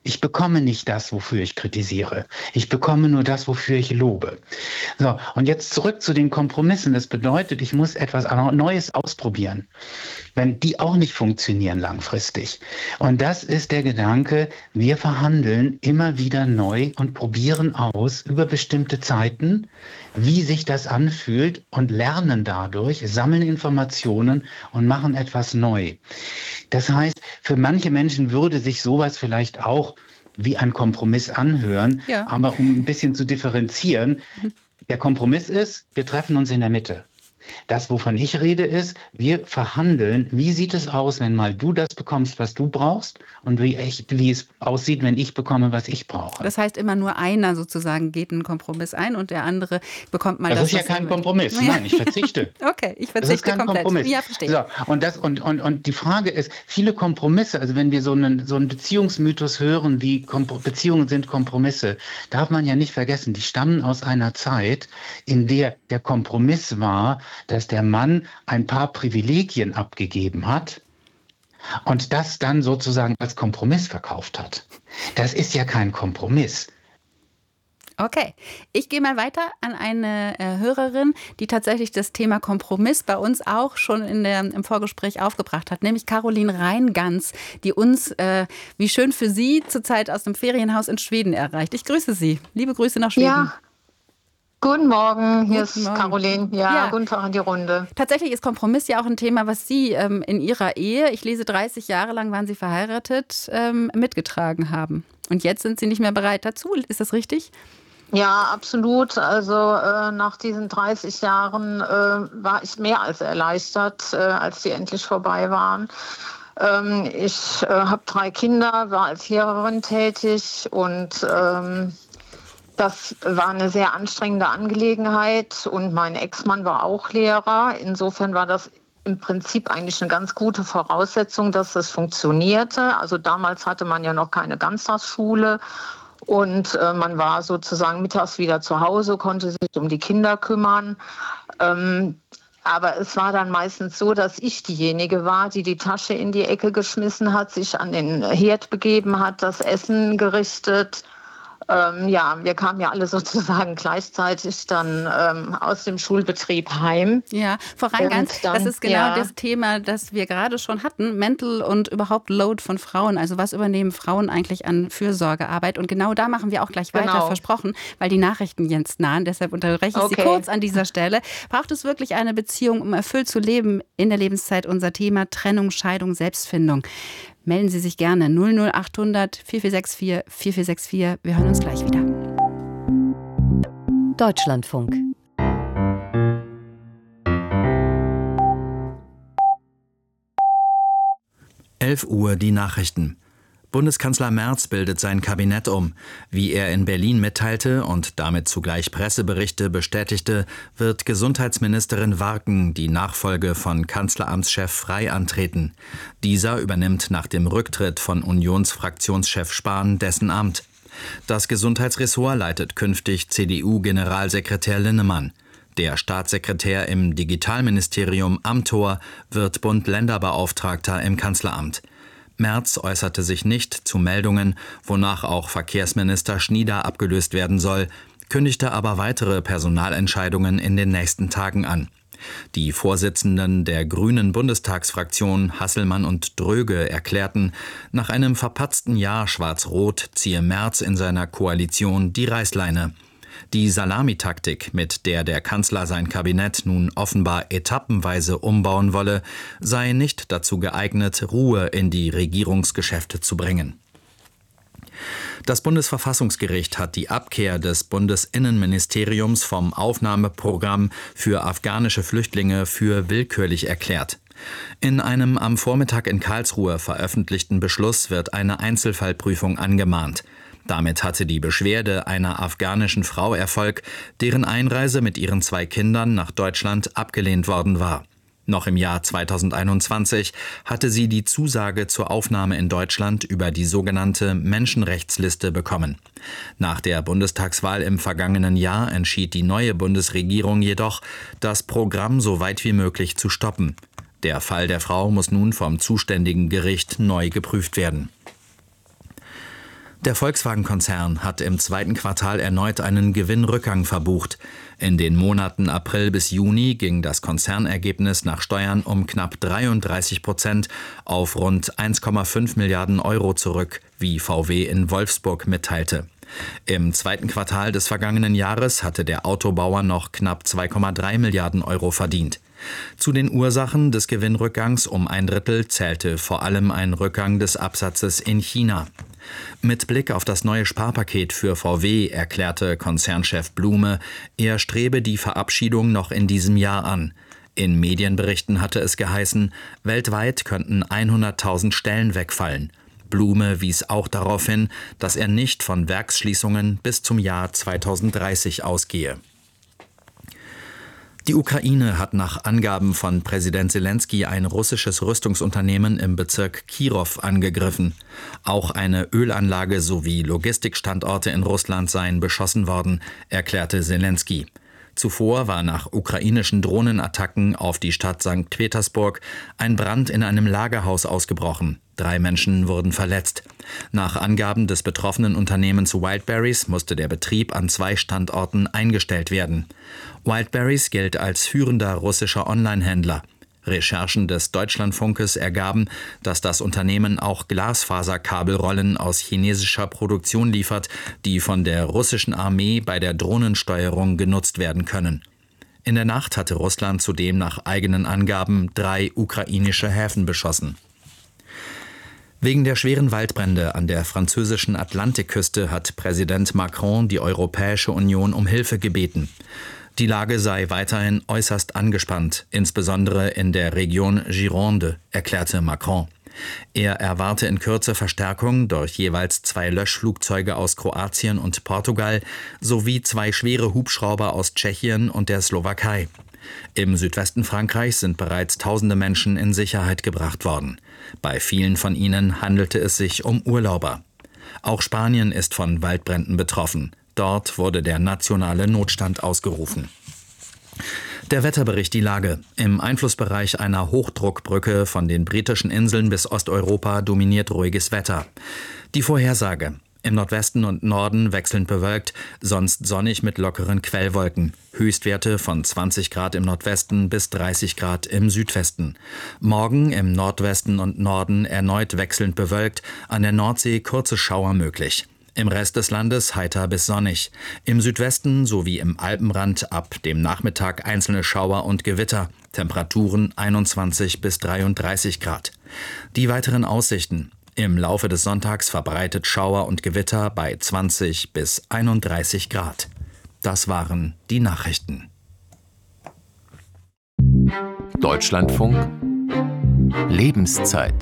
Ich bekomme nicht das, wofür ich kritisiere. Ich bekomme nur das, wofür ich lobe. So, und jetzt zurück zu den Kompromissen. Das bedeutet, ich muss etwas Neues ausprobieren, wenn die auch nicht funktionieren langfristig. Und das ist der Gedanke, wir verhandeln immer wieder neu und probieren aus über bestimmte Zeiten, wie sich das anfühlt und lernen dadurch, sammeln Informationen und machen etwas neu. Das heißt, für manche Menschen würde sich sowas vielleicht auch wie ein Kompromiss anhören, Ja. aber um ein bisschen zu differenzieren, der Kompromiss ist, wir treffen uns in der Mitte. Das, wovon ich rede, ist, wir verhandeln, wie sieht es aus, wenn mal du das bekommst, was du brauchst und wie es aussieht, wenn ich bekomme, was ich brauche. Das heißt, immer nur einer sozusagen geht einen Kompromiss ein und der andere bekommt mal das. Das ist ja kein Kompromiss. Ja. Nein, ich verzichte. Okay, ich verzichte das ist kein komplett. Kompromiss. Ja, verstehe. So, und die Frage ist, viele Kompromisse, also wenn wir so einen Beziehungsmythos hören, wie Beziehungen sind Kompromisse, darf man ja nicht vergessen, die stammen aus einer Zeit, in der der Kompromiss war, dass der Mann ein paar Privilegien abgegeben hat und das dann sozusagen als Kompromiss verkauft hat. Das ist ja kein Kompromiss. Okay, ich gehe mal weiter an eine Hörerin, die tatsächlich das Thema Kompromiss bei uns auch schon im Vorgespräch aufgebracht hat, nämlich Caroline Reingans, die uns, wie schön für Sie, zurzeit aus dem Ferienhaus in Schweden erreicht. Ich grüße Sie. Liebe Grüße nach Schweden. Ja. Guten Morgen, hier Guten ist Morgen. Caroline. Ja, guten Tag in die Runde. Tatsächlich ist Kompromiss ja auch ein Thema, was Sie in Ihrer Ehe, ich lese 30 Jahre lang waren Sie verheiratet, mitgetragen haben. Und jetzt sind Sie nicht mehr bereit dazu. Ist das richtig? Ja, absolut. Also nach diesen 30 Jahren war ich mehr als erleichtert, als die endlich vorbei waren. Ich habe 3 Kinder, war als Lehrerin tätig und das war eine sehr anstrengende Angelegenheit und mein Ex-Mann war auch Lehrer. Insofern war das im Prinzip eigentlich eine ganz gute Voraussetzung, dass das funktionierte. Also damals hatte man ja noch keine Ganztagsschule und man war sozusagen mittags wieder zu Hause, konnte sich um die Kinder kümmern. Aber es war dann meistens so, dass ich diejenige war, die die Tasche in die Ecke geschmissen hat, sich an den Herd begeben hat, das Essen gerichtet. Wir kamen ja alle sozusagen gleichzeitig dann aus dem Schulbetrieb heim. Ja, Frau Reingans, das ist genau das Thema, das wir gerade schon hatten, Mental und überhaupt Load von Frauen. Also was übernehmen Frauen eigentlich an Fürsorgearbeit? Und genau da machen wir auch gleich weiter, versprochen, weil die Nachrichten jetzt nahen. Deshalb unterbreche ich Sie kurz an dieser Stelle. Braucht es wirklich eine Beziehung, um erfüllt zu leben in der Lebenszeit? Unser Thema Trennung, Scheidung, Selbstfindung. Melden Sie sich gerne 00800 4464 4464. Wir hören uns gleich wieder. Deutschlandfunk. Uhr die Nachrichten. Bundeskanzler Merz bildet sein Kabinett um. Wie er in Berlin mitteilte und damit zugleich Presseberichte bestätigte, wird Gesundheitsministerin Warken die Nachfolge von Kanzleramtschef Frey antreten. Dieser übernimmt nach dem Rücktritt von Unionsfraktionschef Spahn dessen Amt. Das Gesundheitsressort leitet künftig CDU-Generalsekretär Linnemann. Der Staatssekretär im Digitalministerium Amthor wird Bund-Länder-Beauftragter im Kanzleramt. Merz äußerte sich nicht zu Meldungen, wonach auch Verkehrsminister Schnieder abgelöst werden soll, kündigte aber weitere Personalentscheidungen in den nächsten Tagen an. Die Vorsitzenden der Grünen Bundestagsfraktion Hasselmann und Dröge erklärten, nach einem verpatzten Jahr Schwarz-Rot ziehe Merz in seiner Koalition die Reißleine. Die Salamitaktik, mit der der Kanzler sein Kabinett nun offenbar etappenweise umbauen wolle, sei nicht dazu geeignet, Ruhe in die Regierungsgeschäfte zu bringen. Das Bundesverfassungsgericht hat die Abkehr des Bundesinnenministeriums vom Aufnahmeprogramm für afghanische Flüchtlinge für willkürlich erklärt. In einem am Vormittag in Karlsruhe veröffentlichten Beschluss wird eine Einzelfallprüfung angemahnt. Damit hatte die Beschwerde einer afghanischen Frau Erfolg, deren Einreise mit ihren 2 Kindern nach Deutschland abgelehnt worden war. Noch im Jahr 2021 hatte sie die Zusage zur Aufnahme in Deutschland über die sogenannte Menschenrechtsliste bekommen. Nach der Bundestagswahl im vergangenen Jahr entschied die neue Bundesregierung jedoch, das Programm so weit wie möglich zu stoppen. Der Fall der Frau muss nun vom zuständigen Gericht neu geprüft werden. Der Volkswagen-Konzern hat im zweiten Quartal erneut einen Gewinnrückgang verbucht. In den Monaten April bis Juni ging das Konzernergebnis nach Steuern um knapp 33% auf rund 1,5 Milliarden Euro zurück, wie VW in Wolfsburg mitteilte. Im zweiten Quartal des vergangenen Jahres hatte der Autobauer noch knapp 2,3 Milliarden Euro verdient. Zu den Ursachen des Gewinnrückgangs um ein Drittel zählte vor allem ein Rückgang des Absatzes in China. Mit Blick auf das neue Sparpaket für VW erklärte Konzernchef Blume, er strebe die Verabschiedung noch in diesem Jahr an. In Medienberichten hatte es geheißen, weltweit könnten 100.000 Stellen wegfallen. Blume wies auch darauf hin, dass er nicht von Werksschließungen bis zum Jahr 2030 ausgehe. Die Ukraine hat nach Angaben von Präsident Selenskyj ein russisches Rüstungsunternehmen im Bezirk Kirow angegriffen. Auch eine Ölanlage sowie Logistikstandorte in Russland seien beschossen worden, erklärte Selenskyj. Zuvor war nach ukrainischen Drohnenattacken auf die Stadt St. Petersburg ein Brand in einem Lagerhaus ausgebrochen. 3 Menschen wurden verletzt. Nach Angaben des betroffenen Unternehmens Wildberries musste der Betrieb an 2 Standorten eingestellt werden. Wildberries gilt als führender russischer Onlinehändler. Recherchen des Deutschlandfunkes ergaben, dass das Unternehmen auch Glasfaserkabelrollen aus chinesischer Produktion liefert, die von der russischen Armee bei der Drohnensteuerung genutzt werden können. In der Nacht hatte Russland zudem nach eigenen Angaben 3 ukrainische Häfen beschossen. Wegen der schweren Waldbrände an der französischen Atlantikküste hat Präsident Macron die Europäische Union um Hilfe gebeten. Die Lage sei weiterhin äußerst angespannt, insbesondere in der Region Gironde, erklärte Macron. Er erwarte in Kürze Verstärkung durch jeweils 2 Löschflugzeuge aus Kroatien und Portugal sowie 2 schwere Hubschrauber aus Tschechien und der Slowakei. Im Südwesten Frankreichs sind bereits tausende Menschen in Sicherheit gebracht worden. Bei vielen von ihnen handelte es sich um Urlauber. Auch Spanien ist von Waldbränden betroffen. Dort wurde der nationale Notstand ausgerufen. Der Wetterbericht die Lage. Im Einflussbereich einer Hochdruckbrücke von den britischen Inseln bis Osteuropa dominiert ruhiges Wetter. Die Vorhersage. Im Nordwesten und Norden wechselnd bewölkt, sonst sonnig mit lockeren Quellwolken. Höchstwerte von 20 Grad im Nordwesten bis 30 Grad im Südwesten. Morgen im Nordwesten und Norden erneut wechselnd bewölkt, an der Nordsee kurze Schauer möglich. Im Rest des Landes heiter bis sonnig. Im Südwesten sowie im Alpenrand ab dem Nachmittag einzelne Schauer und Gewitter. Temperaturen 21 bis 33 Grad. Die weiteren Aussichten. Im Laufe des Sonntags verbreitet Schauer und Gewitter bei 20 bis 31 Grad. Das waren die Nachrichten. Deutschlandfunk Lebenszeit.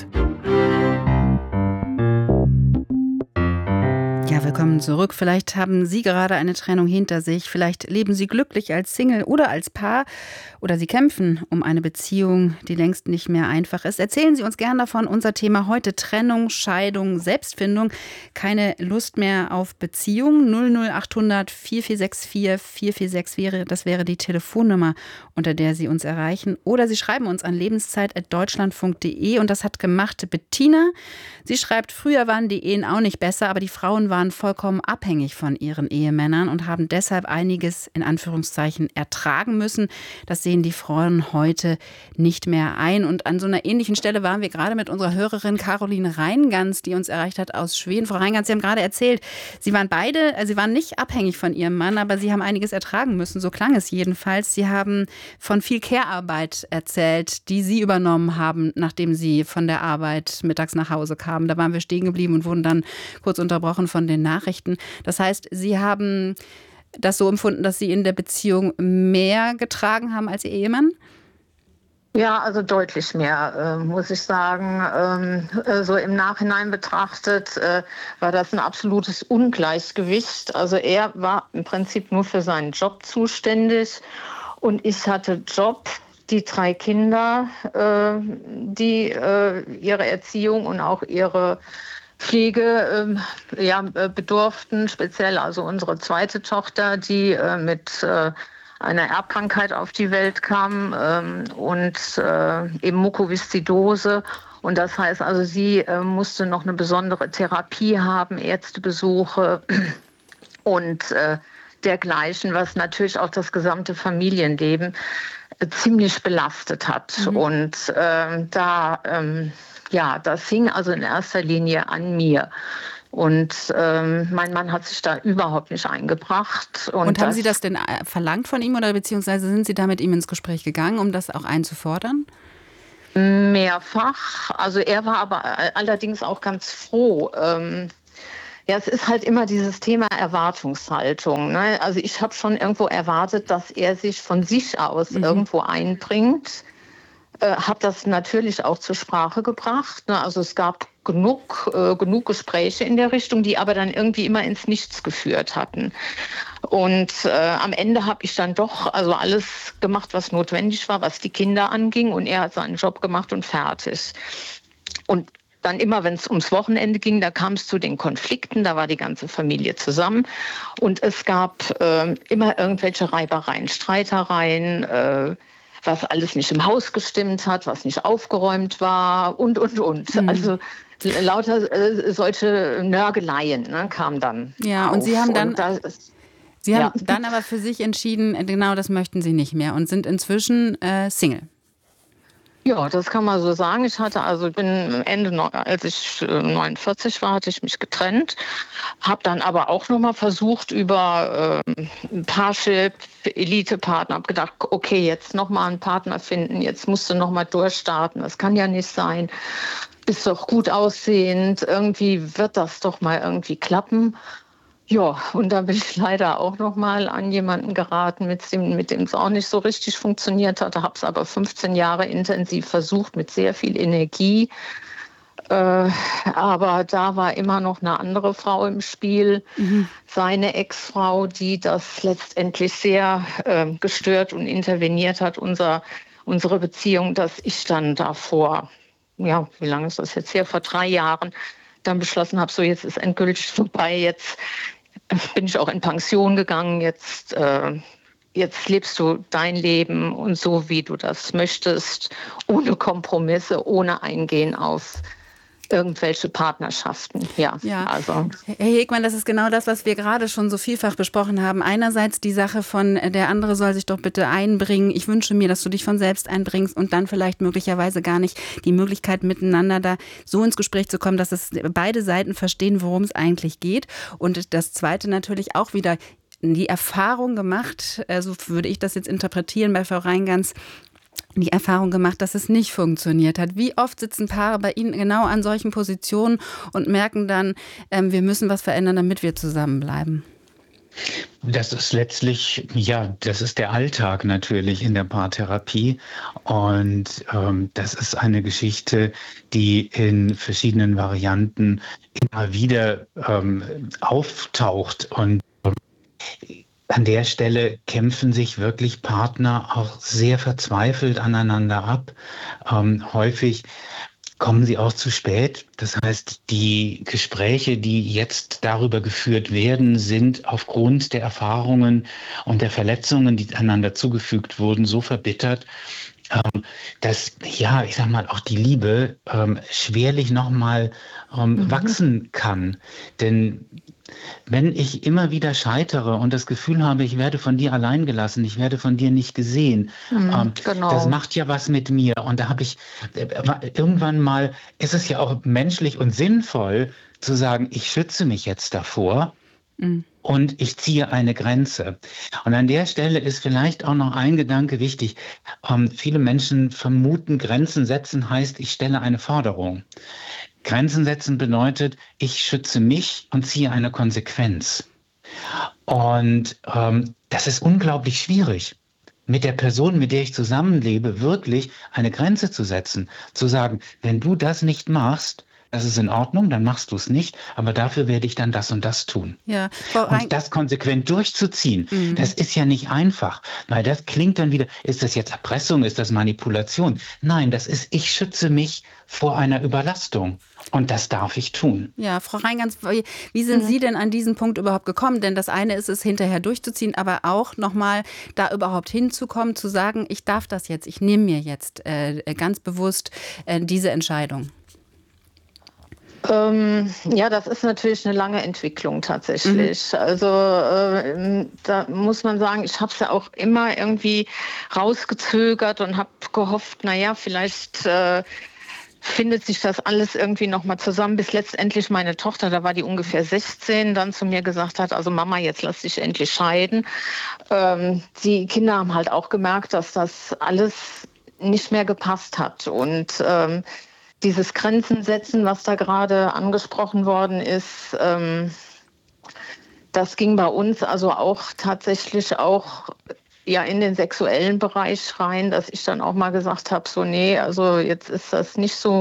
Ja, willkommen zurück. Vielleicht haben Sie gerade eine Trennung hinter sich. Vielleicht leben Sie glücklich als Single oder als Paar. Oder Sie kämpfen um eine Beziehung, die längst nicht mehr einfach ist. Erzählen Sie uns gern davon. Unser Thema heute: Trennung, Scheidung, Selbstfindung. Keine Lust mehr auf Beziehung. 00800 4464 446 das wäre die Telefonnummer, unter der Sie uns erreichen. Oder Sie schreiben uns an lebenszeit@deutschlandfunk.de. Und das hat gemacht Bettina. Sie schreibt: Früher waren die Ehen auch nicht besser, aber die Frauen waren vollkommen abhängig von ihren Ehemännern und haben deshalb einiges in Anführungszeichen ertragen müssen. Das sehen die Frauen heute nicht mehr ein. Und an so einer ähnlichen Stelle waren wir gerade mit unserer Hörerin Caroline Reingans, die uns erreicht hat aus Schweden. Frau Reingans, Sie haben gerade erzählt, Sie waren nicht abhängig von Ihrem Mann, aber Sie haben einiges ertragen müssen. So klang es jedenfalls. Sie haben von viel Care-Arbeit erzählt, die Sie übernommen haben, nachdem Sie von der Arbeit mittags nach Hause kamen. Da waren wir stehen geblieben und wurden dann kurz unterbrochen von den Nachrichten. Das heißt, Sie haben das so empfunden, dass Sie in der Beziehung mehr getragen haben als Ihr Ehemann? Ja, also deutlich mehr, muss ich sagen. So im Nachhinein betrachtet war das ein absolutes Ungleichgewicht. Also er war im Prinzip nur für seinen Job zuständig und ich hatte Job, die 3 Kinder, die ihre Erziehung und auch ihre Pflege bedurften, speziell also unsere zweite Tochter, die mit einer Erbkrankheit auf die Welt kam und eben Mukoviszidose. Und das heißt also, sie musste noch eine besondere Therapie haben, Ärztebesuche und dergleichen, was natürlich auch das gesamte Familienleben ziemlich belastet hat. Und das hing also in erster Linie an mir. Und mein Mann hat sich da überhaupt nicht eingebracht. Und haben Sie das denn verlangt von ihm oder beziehungsweise sind Sie da mit ihm ins Gespräch gegangen, um das auch einzufordern? Mehrfach. Also er war aber allerdings auch ganz froh. Es ist halt immer dieses Thema Erwartungshaltung. Ne? Also ich habe schon irgendwo erwartet, dass er sich von sich aus irgendwo einbringt. Habe das natürlich auch zur Sprache gebracht. Ne? Also es gab genug Gespräche in der Richtung, die aber dann irgendwie immer ins Nichts geführt hatten. Und am Ende habe ich dann doch also alles gemacht, was notwendig war, was die Kinder anging. Und er hat seinen Job gemacht und fertig. Und dann immer, wenn es ums Wochenende ging, da kam es zu den Konflikten, da war die ganze Familie zusammen. Und es gab immer irgendwelche Reibereien, Streitereien, was alles nicht im Haus gestimmt hat, was nicht aufgeräumt war und. Also lauter solche Nörgeleien kamen dann Ja, auf. und Sie haben dann... Sie haben Ja. dann aber für sich entschieden, genau das möchten Sie nicht mehr und sind inzwischen Single. Ja, das kann man so sagen. Ich hatte also als ich 49 war, hatte ich mich getrennt, habe dann aber auch nochmal versucht über Parship, Elite-Partner, habe gedacht, okay, jetzt nochmal einen Partner finden, jetzt musst du nochmal durchstarten, das kann ja nicht sein, bist doch gut aussehend, irgendwie wird das doch mal irgendwie klappen. Ja, und da bin ich leider auch noch mal an jemanden geraten, mit dem es auch nicht so richtig funktioniert hatte. Habe es aber 15 Jahre intensiv versucht, mit sehr viel Energie. Aber da war immer noch eine andere Frau im Spiel, seine Ex-Frau, die das letztendlich sehr gestört und interveniert hat, unsere Beziehung, dass ich dann davor, ja, wie lange ist das jetzt her, vor 3 Jahren, dann beschlossen habe, so jetzt ist endgültig vorbei, jetzt bin ich auch in Pension gegangen, jetzt lebst du dein Leben und so, wie du das möchtest, ohne Kompromisse, ohne Eingehen auf irgendwelche Partnerschaften. Ja. Also. Herr Hegmann, das ist genau das, was wir gerade schon so vielfach besprochen haben. Einerseits die Sache von, der andere soll sich doch bitte einbringen. Ich wünsche mir, dass du dich von selbst einbringst und dann vielleicht möglicherweise gar nicht die Möglichkeit miteinander da so ins Gespräch zu kommen, dass es beide Seiten verstehen, worum es eigentlich geht. Und das Zweite natürlich auch wieder die Erfahrung gemacht, so würde ich das jetzt interpretieren bei Frau Reingans, die Erfahrung gemacht, dass es nicht funktioniert hat. Wie oft sitzen Paare bei Ihnen genau an solchen Positionen und merken dann, wir müssen was verändern, damit wir zusammenbleiben? Das ist letztlich, das ist der Alltag natürlich in der Paartherapie. Und das ist eine Geschichte, die in verschiedenen Varianten immer wieder auftaucht. Und an der Stelle kämpfen sich wirklich Partner auch sehr verzweifelt aneinander ab. Häufig kommen sie auch zu spät. Das heißt, die Gespräche, die jetzt darüber geführt werden, sind aufgrund der Erfahrungen und der Verletzungen, die einander zugefügt wurden, so verbittert, dass, ich sag mal, auch die Liebe schwerlich nochmal wachsen kann. Denn wenn ich immer wieder scheitere und das Gefühl habe, ich werde von dir allein gelassen, ich werde von dir nicht gesehen, Genau. das macht ja was mit mir. Und da habe ich irgendwann mal, ist es ja auch menschlich und sinnvoll zu sagen, ich schütze mich jetzt davor und ich ziehe eine Grenze. Und an der Stelle ist vielleicht auch noch ein Gedanke wichtig. Viele Menschen vermuten, Grenzen setzen heißt, ich stelle eine Forderung. Grenzen setzen bedeutet, ich schütze mich und ziehe eine Konsequenz. Und das ist unglaublich schwierig, mit der Person, mit der ich zusammenlebe, wirklich eine Grenze zu setzen. Zu sagen, wenn du das nicht machst, das ist in Ordnung, dann machst du es nicht, aber dafür werde ich dann das und das tun. Ja, und das konsequent durchzuziehen, das ist ja nicht einfach, weil das klingt dann wieder, ist das jetzt Erpressung, ist das Manipulation? Nein, das ist, ich schütze mich vor einer Überlastung und das darf ich tun. Ja, Frau Reingans, wie sind Sie denn an diesen Punkt überhaupt gekommen? Denn das eine ist es, hinterher durchzuziehen, aber auch nochmal da überhaupt hinzukommen, zu sagen, ich darf das jetzt, ich nehme mir jetzt ganz bewusst diese Entscheidung. Ja, das ist natürlich eine lange Entwicklung tatsächlich. Also da muss man sagen, ich habe es ja auch immer irgendwie rausgezögert und habe gehofft, naja, vielleicht findet sich das alles irgendwie nochmal zusammen, bis letztendlich meine Tochter, da war die ungefähr 16, dann zu mir gesagt hat, also Mama, jetzt lass dich endlich scheiden. Die Kinder haben halt auch gemerkt, dass das alles nicht mehr gepasst hat und dieses Grenzen setzen, was da gerade angesprochen worden ist, das ging bei uns also auch tatsächlich auch ja in den sexuellen Bereich rein, dass ich dann auch mal gesagt habe, so nee, also jetzt ist das nicht so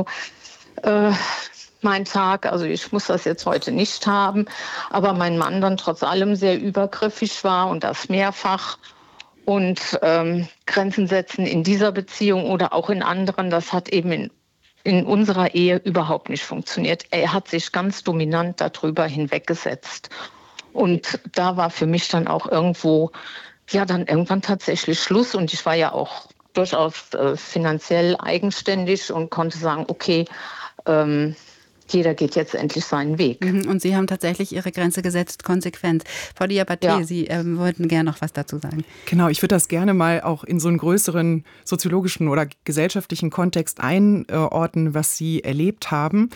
mein Tag, also ich muss das jetzt heute nicht haben, aber mein Mann dann trotz allem sehr übergriffig war und das mehrfach. Und Grenzen setzen in dieser Beziehung oder auch in anderen, das hat eben in unserer Ehe überhaupt nicht funktioniert. Er hat sich ganz dominant darüber hinweggesetzt. Und da war für mich dann auch irgendwo, ja, dann irgendwann tatsächlich Schluss. Und ich war ja auch durchaus finanziell eigenständig und konnte sagen, okay, jeder geht jetzt endlich seinen Weg. Und Sie haben tatsächlich Ihre Grenze gesetzt, konsequent. Frau Diabaté, ja. Sie wollten gerne noch was dazu sagen. Genau, ich würde das gerne mal auch in so einen größeren soziologischen oder gesellschaftlichen Kontext einordnen, was Sie erlebt haben.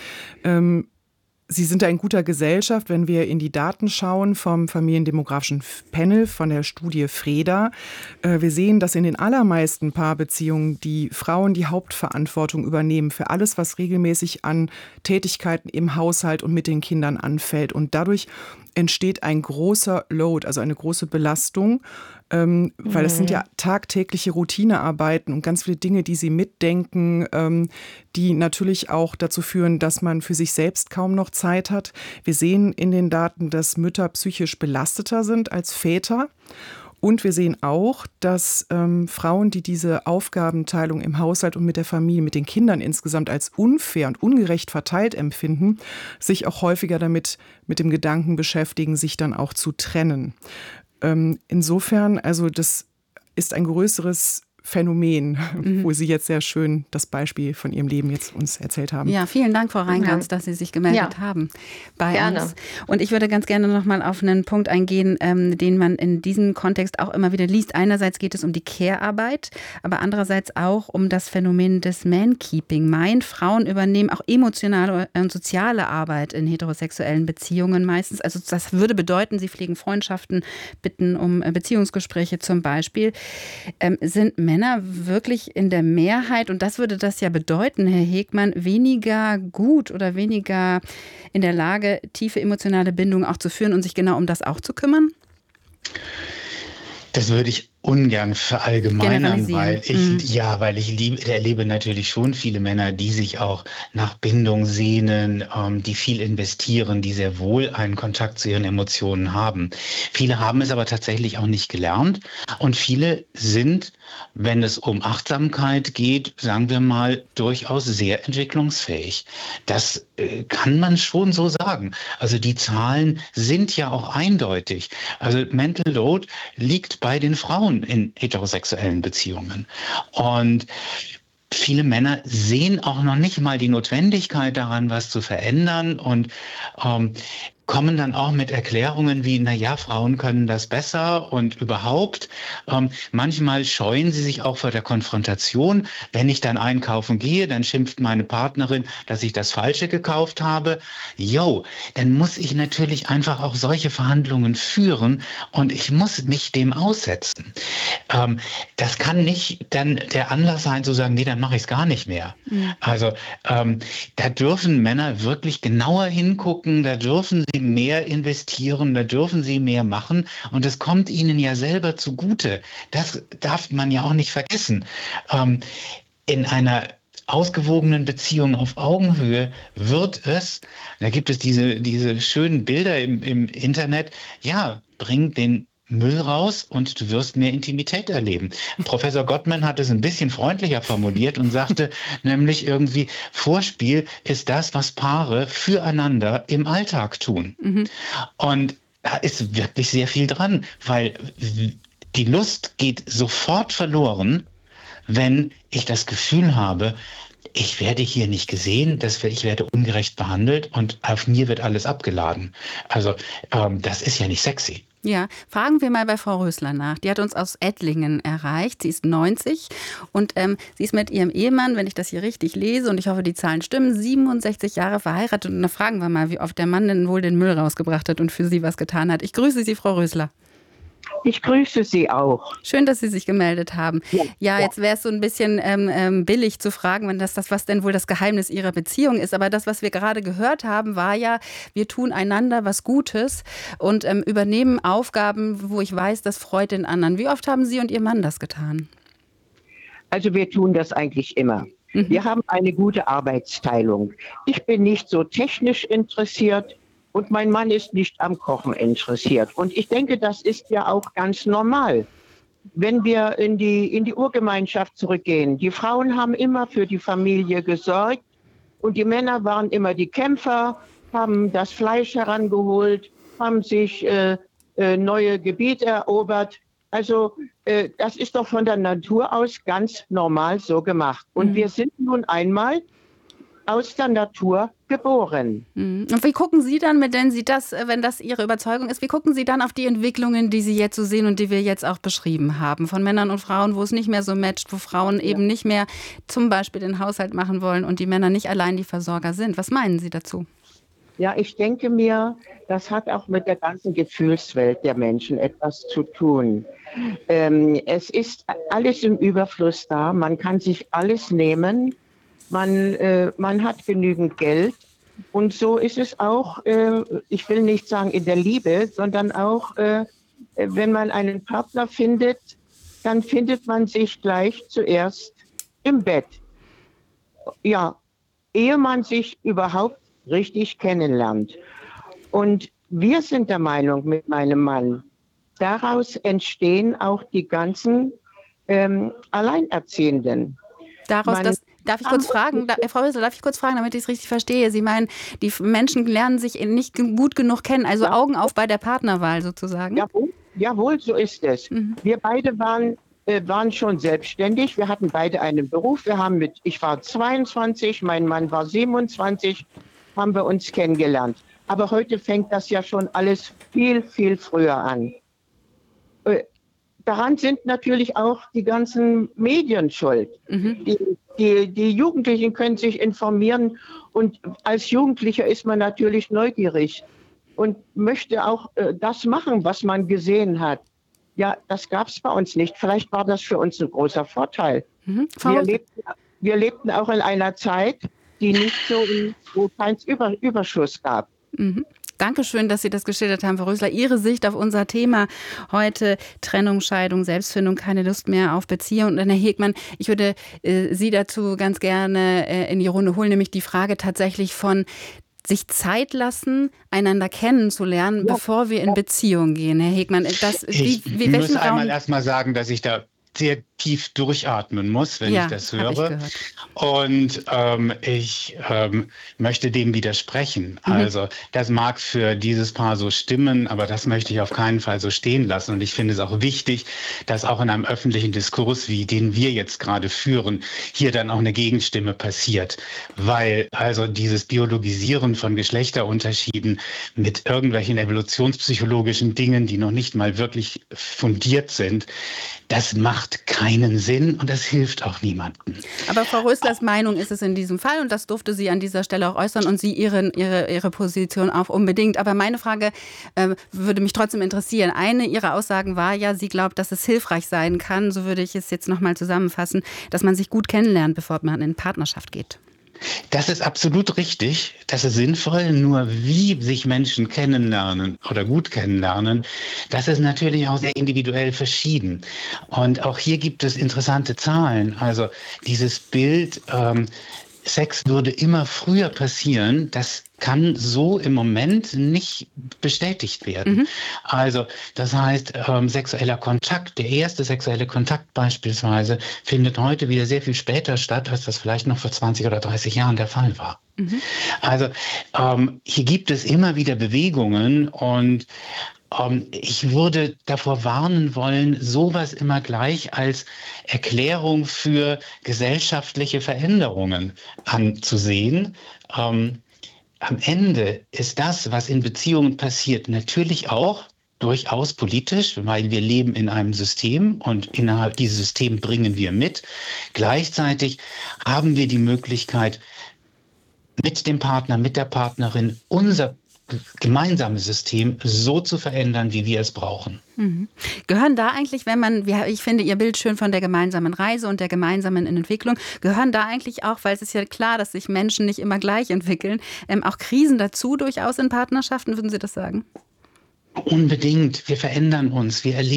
Sie sind da in guter Gesellschaft, wenn wir in die Daten schauen vom Familiendemografischen Panel von der Studie Freda. Wir sehen, dass in den allermeisten Paarbeziehungen die Frauen die Hauptverantwortung übernehmen für alles, was regelmäßig an Tätigkeiten im Haushalt und mit den Kindern anfällt. Und dadurch entsteht ein großer Load, also eine große Belastung, weil es sind ja tagtägliche Routinearbeiten und ganz viele Dinge, die sie mitdenken, die natürlich auch dazu führen, dass man für sich selbst kaum noch Zeit hat. Wir sehen in den Daten, dass Mütter psychisch belasteter sind als Väter. Und wir sehen auch, dass Frauen, die diese Aufgabenteilung im Haushalt und mit der Familie, mit den Kindern insgesamt als unfair und ungerecht verteilt empfinden, sich auch häufiger damit mit dem Gedanken beschäftigen, sich dann auch zu trennen. Insofern, also das ist ein größeres Phänomen, wo Sie jetzt sehr schön das Beispiel von Ihrem Leben jetzt uns erzählt haben. Ja, vielen Dank, Frau Reingans, dass Sie sich gemeldet haben bei uns. Und ich würde ganz gerne noch mal auf einen Punkt eingehen, den man in diesem Kontext auch immer wieder liest. Einerseits geht es um die Care-Arbeit, aber andererseits auch um das Phänomen des Man-Keeping. Frauen übernehmen auch emotionale und soziale Arbeit in heterosexuellen Beziehungen meistens. Also das würde bedeuten, sie pflegen Freundschaften, bitten um Beziehungsgespräche zum Beispiel. Sind Männer wirklich in der Mehrheit, und das würde das ja bedeuten, Herr Hegmann, weniger gut oder weniger in der Lage, tiefe emotionale Bindungen auch zu führen und sich genau um das auch zu kümmern? Das würde ich ungern verallgemeinern, weil ich erlebe natürlich schon viele Männer, die sich auch nach Bindung sehnen, die viel investieren, die sehr wohl einen Kontakt zu ihren Emotionen haben. Viele haben es aber tatsächlich auch nicht gelernt und viele sind, wenn es um Achtsamkeit geht, sagen wir mal, durchaus sehr entwicklungsfähig. Das kann man schon so sagen. Also die Zahlen sind ja auch eindeutig. Also Mental Load liegt bei den Frauen in heterosexuellen Beziehungen. Und viele Männer sehen auch noch nicht mal die Notwendigkeit daran, was zu verändern und kommen dann auch mit Erklärungen wie, naja, Frauen können das besser und überhaupt. Manchmal scheuen sie sich auch vor der Konfrontation. Wenn ich dann einkaufen gehe, dann schimpft meine Partnerin, dass ich das Falsche gekauft habe. Dann muss ich natürlich einfach auch solche Verhandlungen führen und ich muss mich dem aussetzen. Das kann nicht dann der Anlass sein zu sagen, nee, dann mache ich es gar nicht mehr. Also da dürfen Männer wirklich genauer hingucken, da dürfen sie mehr investieren, da dürfen sie mehr machen und es kommt ihnen ja selber zugute. Das darf man ja auch nicht vergessen. In einer ausgewogenen Beziehung auf Augenhöhe wird es, da gibt es diese schönen Bilder im Internet, ja, bring den Müll raus und du wirst mehr Intimität erleben. Professor Gottman hat es ein bisschen freundlicher formuliert und sagte nämlich irgendwie, Vorspiel ist das, was Paare füreinander im Alltag tun. Und da ist wirklich sehr viel dran, weil die Lust geht sofort verloren, wenn ich das Gefühl habe, ich werde hier nicht gesehen, ich werde ungerecht behandelt und auf mir wird alles abgeladen. Also das ist ja nicht sexy. Ja, fragen wir mal bei Frau Rösler nach. Die hat uns aus Ettlingen erreicht. Sie ist 90 und sie ist mit ihrem Ehemann, wenn ich das hier richtig lese, und ich hoffe, die Zahlen stimmen, 67 Jahre verheiratet. Und da fragen wir mal, wie oft der Mann denn wohl den Müll rausgebracht hat und für sie was getan hat. Ich grüße Sie, Frau Rösler. Ich grüße Sie auch. Schön, dass Sie sich gemeldet haben. Ja, jetzt wäre es so ein bisschen billig zu fragen, wenn was denn wohl das Geheimnis Ihrer Beziehung ist. Aber das, was wir gerade gehört haben, war ja, wir tun einander was Gutes und übernehmen Aufgaben, wo ich weiß, das freut den anderen. Wie oft haben Sie und Ihr Mann das getan? Also wir tun das eigentlich immer. Wir haben eine gute Arbeitsteilung. Ich bin nicht so technisch interessiert. Und mein Mann ist nicht am Kochen interessiert. Und ich denke, das ist ja auch ganz normal. Wenn wir in die Urgemeinschaft zurückgehen, die Frauen haben immer für die Familie gesorgt und die Männer waren immer die Kämpfer, haben das Fleisch herangeholt, haben sich neue Gebiete erobert. Also das ist doch von der Natur aus ganz normal so gemacht. Und wir sind nun einmal aus der Natur geboren. Und wie gucken Sie dann, wenn das Ihre Überzeugung ist, wie gucken Sie dann auf die Entwicklungen, die Sie jetzt so sehen und die wir jetzt auch beschrieben haben, von Männern und Frauen, wo es nicht mehr so matcht, wo Frauen eben nicht mehr zum Beispiel den Haushalt machen wollen und die Männer nicht allein die Versorger sind? Was meinen Sie dazu? Ja, ich denke mir, das hat auch mit der ganzen Gefühlswelt der Menschen etwas zu tun. Es ist alles im Überfluss da, man kann sich alles nehmen. Man hat genügend Geld und so ist es auch, ich will nicht sagen in der Liebe, sondern auch, wenn man einen Partner findet, dann findet man sich gleich zuerst im Bett. Ja, ehe man sich überhaupt richtig kennenlernt. Und wir sind der Meinung mit meinem Mann, daraus entstehen auch die ganzen Alleinerziehenden. Darf ich kurz fragen, Frau Rösler, damit ich es richtig verstehe? Sie meinen, die Menschen lernen sich nicht gut genug kennen, also ja. Augen auf bei der Partnerwahl sozusagen? Jawohl, so ist es. Wir beide waren schon selbstständig, wir hatten beide einen Beruf. Ich war 22, mein Mann war 27, haben wir uns kennengelernt. Aber heute fängt das ja schon alles viel, viel früher an. Daran sind natürlich auch die ganzen Medien schuld. Die Jugendlichen können sich informieren und als Jugendlicher ist man natürlich neugierig und möchte auch das machen, was man gesehen hat. Ja, das gab es bei uns nicht. Vielleicht war das für uns ein großer Vorteil. Wir lebten auch in einer Zeit, die nicht so, wo kein Überschuss gab. Dankeschön, dass Sie das geschildert haben, Frau Rösler. Ihre Sicht auf unser Thema heute: Trennung, Scheidung, Selbstfindung, keine Lust mehr auf Beziehung. Und Herr Hegmann, ich würde Sie dazu ganz gerne in die Runde holen, nämlich die Frage tatsächlich von sich Zeit lassen, einander kennenzulernen, bevor wir in Beziehung gehen. Herr Hegmann, ich muss einmal erstmal sagen, dass ich da sehr tief durchatmen muss, wenn ich das höre. Und ich möchte dem widersprechen. Also das mag für dieses Paar so stimmen, aber das möchte ich auf keinen Fall so stehen lassen. Und ich finde es auch wichtig, dass auch in einem öffentlichen Diskurs, wie den wir jetzt gerade führen, hier dann auch eine Gegenstimme passiert. Weil also dieses Biologisieren von Geschlechterunterschieden mit irgendwelchen evolutionspsychologischen Dingen, die noch nicht mal wirklich fundiert sind, das macht keinen Sinn und das hilft auch niemandem. Aber Frau Röslers Meinung ist es in diesem Fall und das durfte sie an dieser Stelle auch äußern und Sie ihre Position auch unbedingt. Aber meine Frage würde mich trotzdem interessieren. Eine Ihrer Aussagen war ja, sie glaubt, dass es hilfreich sein kann, so würde ich es jetzt nochmal zusammenfassen, dass man sich gut kennenlernt, bevor man in Partnerschaft geht. Das ist absolut richtig, das ist sinnvoll, nur wie sich Menschen kennenlernen oder gut kennenlernen, das ist natürlich auch sehr individuell verschieden. Und auch hier gibt es interessante Zahlen. Also dieses Bild, Sex würde immer früher passieren, das kann so im Moment nicht bestätigt werden. Also das heißt, sexueller Kontakt, der erste sexuelle Kontakt beispielsweise, findet heute wieder sehr viel später statt, als das vielleicht noch vor 20 oder 30 Jahren der Fall war. Also hier gibt es immer wieder Bewegungen und ich würde davor warnen wollen, sowas immer gleich als Erklärung für gesellschaftliche Veränderungen anzusehen. Am Ende ist das, was in Beziehungen passiert, natürlich auch durchaus politisch, weil wir leben in einem System und innerhalb dieses Systems bringen wir mit. Gleichzeitig haben wir die Möglichkeit, mit dem Partner, mit der Partnerin unser gemeinsames System so zu verändern, wie wir es brauchen. Gehören da eigentlich, ich finde Ihr Bild schön von der gemeinsamen Reise und der gemeinsamen Entwicklung, gehören da eigentlich auch, weil es ist ja klar, dass sich Menschen nicht immer gleich entwickeln, auch Krisen dazu durchaus in Partnerschaften, würden Sie das sagen? Unbedingt. Wir verändern uns. Wir erleben